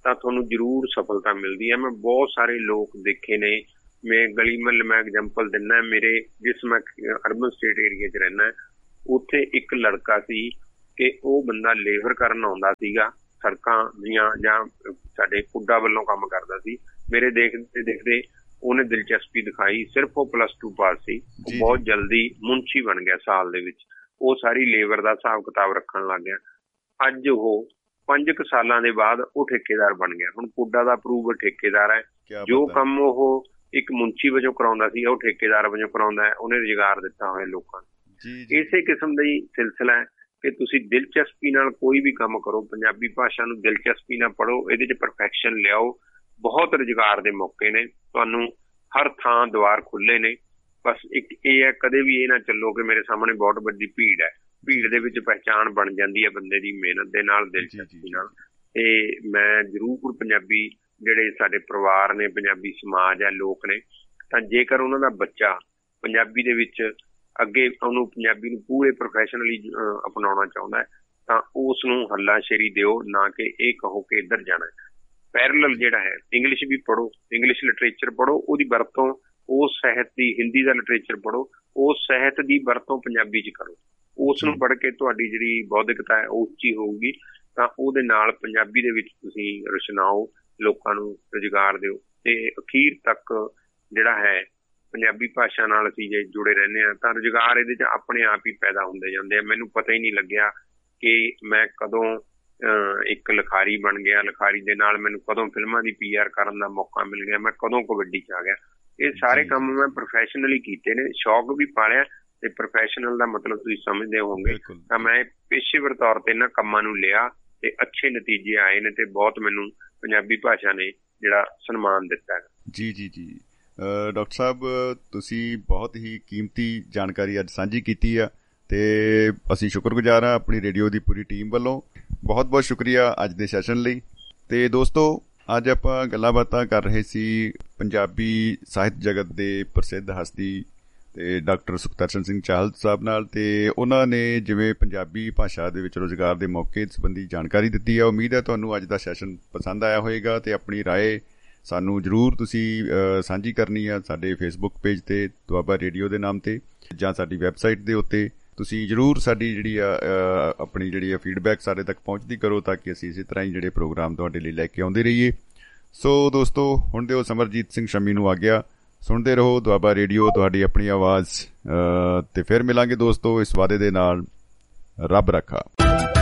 ਤਾਂ ਤੁਹਾਨੂੰ ਜ਼ਰੂਰ ਸਫਲਤਾ ਮਿਲਦੀ ਹੈ। ਮੈਂ ਬਹੁਤ ਸਾਰੇ ਲੋਕ ਦੇਖੇ ਨੇ, ਮੈਂ ਗਲੀ ਮਹੱਲੇ ਮੈਂ ਐਗਜ਼ਾਮਪਲ ਦਿੰਦਾ, ਮੇਰੇ ਜਿਸ ਮੈਂ ਅਰਬਨ ਸਟੇਟ ਏਰੀਆ 'ਚ ਰਹਿੰਦਾ, ਉੱਥੇ ਇੱਕ ਲੜਕਾ ਸੀ ਕਿ ਉਹ ਬੰਦਾ ਲੇਬਰ ਕਰਨ ਆਉਂਦਾ ਸੀਗਾ ਸੜਕਾਂ ਦੀਆਂ, ਜਾਂ ਸਾਡੇ ਪੁੱਡਾ ਵੱਲੋਂ ਕੰਮ ਕਰਦਾ ਸੀ। ਮੇਰੇ ਦੇਖਦੇ ਦੇਖਦੇ ਉਹਨੇ ਦਿਲਚਸਪੀ ਦਿਖਾਈ, ਸਿਰਫ ਉਹ ਪਲੱਸ ਟੂ ਪਾਸ ਸੀ, ਬਹੁਤ ਜਲਦੀ ਮੁਨਸ਼ੀ ਬਣ ਗਿਆ ਸਾਲ ਦੇ ਵਿੱਚ। ਉਹ ਸਾਰੀ ਲੇਬਰ ਦਾ ਹਿਸਾਬ ਕਿਤਾਬ ਰੱਖਣ ਲੱਗ ਗਿਆ। ਅੱਜ ਉਹ ਪੰਜ ਕੁ ਸਾਲਾਂ ਦੇ ਬਾਅਦ ਉਹ ਠੇਕੇਦਾਰ ਬਣ ਗਿਆ। ਹੁਣ ਪੁੱਡਾ ਦਾ ਅਪਰੂਵਡ ਠੇਕੇਦਾਰ ਹੈ। ਜੋ ਕੰਮ ਉਹ ਇੱਕ ਮੁਨਸ਼ੀ ਵਜੋਂ ਕਰਾਉਂਦਾ ਸੀ ਉਹ ਠੇਕੇਦਾਰ ਵਜੋਂ ਕਰਾਉਂਦਾ ਹੈ। ਉਹਨੇ ਰੁਜ਼ਗਾਰ ਦਿੱਤਾ ਹੋਇਆ ਲੋਕਾਂ ਨੂੰ। ਇਸੇ ਕਿਸਮ ਦਾ ਹੀ ਸਿਲਸਿਲਾ ਹੈ ਕਿ ਤੁਸੀਂ ਦਿਲਚਸਪੀ ਨਾਲ ਕੋਈ ਵੀ ਕੰਮ ਕਰੋ, ਪੰਜਾਬੀ ਭਾਸ਼ਾ ਨੂੰ ਦਿਲਚਸਪੀ ਨਾਲ ਪੜ੍ਹੋ, ਇਹਦੇ 'ਚ ਪਰਫੈਕਸ਼ਨ ਲਿਆਓ। ਬਹੁਤ ਰੁਜ਼ਗਾਰ ਦੇ ਮੌਕੇ ਨੇ, ਤੁਹਾਨੂੰ ਹਰ ਥਾਂ ਦੁਆਰ ਖੁੱਲੇ ਨੇ। ਬਸ ਇੱਕ ਇਹ ਹੈ, ਕਦੇ ਵੀ ਇਹ ਨਾ ਚੱਲੋ ਕਿ ਮੇਰੇ ਸਾਹਮਣੇ ਬਹੁਤ ਵੱਡੀ ਭੀੜ ਹੈ। ਭੀੜ ਦੇ ਵਿੱਚ ਪਹਿਚਾਣ ਬਣ ਜਾਂਦੀ ਹੈ ਬੰਦੇ ਦੀ ਮਿਹਨਤ ਦੇ ਨਾਲ, ਦਿਲਚਸਪੀ ਨਾਲ। ਤੇ ਮੈਂ ਜ਼ਰੂਰ ਪੰਜਾਬੀ ਜਿਹੜੇ ਸਾਡੇ ਪਰਿਵਾਰ ਨੇ, ਪੰਜਾਬੀ ਸਮਾਜ ਹੈ, ਲੋਕ ਨੇ, ਤਾਂ ਜੇਕਰ ਉਹਨਾਂ ਦਾ ਬੱਚਾ ਪੰਜਾਬੀ ਦੇ ਵਿੱਚ ਅੱਗੇ ਉਹਨੂੰ ਪੰਜਾਬੀ ਨੂੰ ਪੂਰੇ ਪ੍ਰੋਫੈਸ਼ਨਲੀ ਅਪਣਾਉਣਾ ਚਾਹੁੰਦਾ ਹੈ ਤਾਂ ਉਸ ਨੂੰ ਹੱਲਾਸ਼ੇਰੀ ਦਿਓ, ਨਾ ਕਿ ਇਹ ਕਹੋ ਕਿ ਇੱਧਰ ਜਾਣਾ। ਪੈਰਲਲ ਜਿਹੜਾ ਹੈ, ਇੰਗਲਿਸ਼ ਵੀ ਪੜ੍ਹੋ, ਇੰਗਲਿਸ਼ ਲਿਟਰੇਚਰ ਪੜ੍ਹੋ, ਉਹਦੀ ਵਰਤੋਂ ਉਸ ਸਾਹਿਤ ਦੀ, ਹਿੰਦੀ ਦਾ ਲਿਟਰੇਚਰ ਪੜ੍ਹੋ, ਉਸ ਸਾਹਿਤ ਦੀ ਵਰਤੋਂ ਪੰਜਾਬੀ 'ਚ ਕਰੋ। ਉਸ ਨੂੰ ਪੜ੍ਹ ਕੇ ਤੁਹਾਡੀ ਜਿਹੜੀ ਬੌਧਿਕਤਾ ਹੈ ਉਹ ਉੱਚੀ ਹੋਊਗੀ, ਤਾਂ ਉਹਦੇ ਨਾਲ ਪੰਜਾਬੀ ਦੇ ਵਿੱਚ ਤੁਸੀਂ ਰਚਨਾਓ, ਲੋਕਾਂ ਨੂੰ ਰੁਜ਼ਗਾਰ ਦਿਓ। ਤੇ ਅਖੀਰ ਤੱਕ ਜਿਹੜਾ ਹੈ ਪੰਜਾਬੀ ਭਾਸ਼ਾ ਨਾਲ ਅਸੀਂ ਜੇ ਜੁੜੇ ਰਹਿੰਦੇ ਹਾਂ ਤਾਂ ਰੁਜ਼ਗਾਰ ਇਹਦੇ 'ਚ ਆਪਣੇ ਆਪ ਹੀ ਪੈਦਾ ਹੁੰਦੇ ਜਾਂਦੇ ਆ। ਮੈਨੂੰ ਪਤਾ ਹੀ ਨਹੀਂ ਲੱਗਿਆ ਕਿ ਮੈਂ ਕਦੋਂ ਇੱਕ ਲਿਖਾਰੀ ਬਣ ਗਿਆ, ਲਿਖਾਰੀ ਦੇ ਨਾਲ ਮੈਨੂੰ ਕਦੋਂ ਫਿਲਮਾਂ ਦੀ ਪੀ ਆਰ ਕਰਨ ਦਾ ਮੌਕਾ ਮਿਲ ਗਿਆ, ਮੈਂ ਕਦੋਂ ਕਬੱਡੀ 'ਚ ਆ ਗਿਆ। ਇਹ ਸਾਰੇ ਕੰਮ ਮੈਂ ਪ੍ਰੋਫੈਸ਼ਨਲੀ ਕੀਤੇ ਨੇ, ਸ਼ੌਕ ਵੀ ਪਾਲਿਆ। ਤੇ ਪ੍ਰੋਫੈਸ਼ਨਲ ਦਾ ਮਤਲਬ ਤੁਸੀਂ ਸਮਝਦੇ ਹੋਵੋਗੇ, ਤਾਂ ਮੈਂ ਪੇਸ਼ੇਵਰ ਤੌਰ ਤੇ ਇਹਨਾਂ ਕੰਮਾਂ ਨੂੰ ਲਿਆ ਤੇ ਅੱਛੇ ਨਤੀਜੇ ਆਏ ਨੇ ਤੇ ਬਹੁਤ ਮੈਨੂੰ ਪੰਜਾਬੀ ਭਾਸ਼ਾ ਨੇ ਜਿਹੜਾ ਸਨਮਾਨ ਦਿੱਤਾ ਹੈ। ਜੀ ਜੀ ਜੀ ਡਾਕਟਰ ਸਾਹਿਬ, ਤੁਸੀਂ ਬਹੁਤ ਹੀ ਕੀਮਤੀ ਜਾਣਕਾਰੀ ਅੱਜ ਸਾਂਝੀ ਕੀਤੀ ਆ ਤੇ ਅਸੀਂ ਸ਼ੁਕਰਗੁਜ਼ਾਰ ਹਾਂ ਆਪਣੀ ਰੇਡੀਓ ਦੀ ਪੂਰੀ ਟੀਮ ਵੱਲੋਂ। ਬਹੁਤ ਬਹੁਤ ਸ਼ੁਕਰੀਆ ਅੱਜ ਦੇ ਸੈਸ਼ਨ ਲਈ। ਤੇ ਦੋਸਤੋ, ਅੱਜ ਆਪਾਂ ਗੱਲਾਂ ਬਾਤਾਂ ਕਰ ਰਹੇ ਸੀ ਪੰਜਾਬੀ ਸਾਹਿਤ ਜਗਤ ਦੇ ਪ੍ਰਸਿੱਧ ਹਸਤੀ ਤੇ ਡਾਕਟਰ ਸੁਖਦਰਸ਼ਨ ਸਿੰਘ ਚਾਹਲ ਸਾਹਿਬ ਨਾਲ। ਤੇ ਉਹਨਾਂ ਨੇ ਜਿਵੇਂ ਪੰਜਾਬੀ ਭਾਸ਼ਾ ਦੇ ਵਿੱਚ ਰੁਜ਼ਗਾਰ ਦੇ ਮੌਕੇ ਸੰਬੰਧੀ ਜਾਣਕਾਰੀ ਦਿੱਤੀ ਹੈ। ਉਮੀਦ ਹੈ ਤੁਹਾਨੂੰ ਅੱਜ ਦਾ ਸੈਸ਼ਨ ਪਸੰਦ ਆਇਆ ਹੋਏਗਾ ਤੇ ਆਪਣੀ ਰਾਏ ਸਾਨੂੰ ਜ਼ਰੂਰ ਤੁਸੀਂ ਸਾਂਝੀ ਕਰਨੀ ਆ ਸਾਡੇ ਫੇਸਬੁੱਕ ਪੇਜ ਤੇ ਦੁਆਬਾ ਰੇਡੀਓ ਦੇ ਨਾਮ ਤੇ, ਜਾਂ ਸਾਡੀ ਵੈਬਸਾਈਟ ਦੇ ਉੱਤੇ ਤੁਸੀਂ ਜ਼ਰੂਰ ਸਾਡੀ ਜਿਹੜੀ ਆ ਆਪਣੀ ਜਿਹੜੀ ਆ ਫੀਡਬੈਕ ਸਾਡੇ ਤੱਕ ਪਹੁੰਚਦੀ ਕਰੋ, ਤਾਂ ਕਿ ਅਸੀਂ ਇਸੇ ਤਰ੍ਹਾਂ ਹੀ ਜਿਹੜੇ ਪ੍ਰੋਗਰਾਮ ਤੁਹਾਡੇ ਲਈ ਲੈ ਕੇ ਆਉਂਦੇ ਰਹੀਏ। ਸੋ ਦੋਸਤੋ, ਹੁਣ ਦਿਓ ਸਮਰਜੀਤ ਸਿੰਘ ਸ਼ਮੀ ਨੂੰ ਆ ਗਿਆ। ਸੁਣਦੇ ਰਹੋ ਦੁਆਬਾ ਰੇਡੀਓ, ਤੁਹਾਡੀ ਆਪਣੀ ਆਵਾਜ਼। ਤੇ ਫਿਰ ਮਿਲਾਂਗੇ ਦੋਸਤੋ ਇਸ ਵਾਅਦੇ ਦੇ ਨਾਲ। ਰੱਬ ਰੱਖਾ।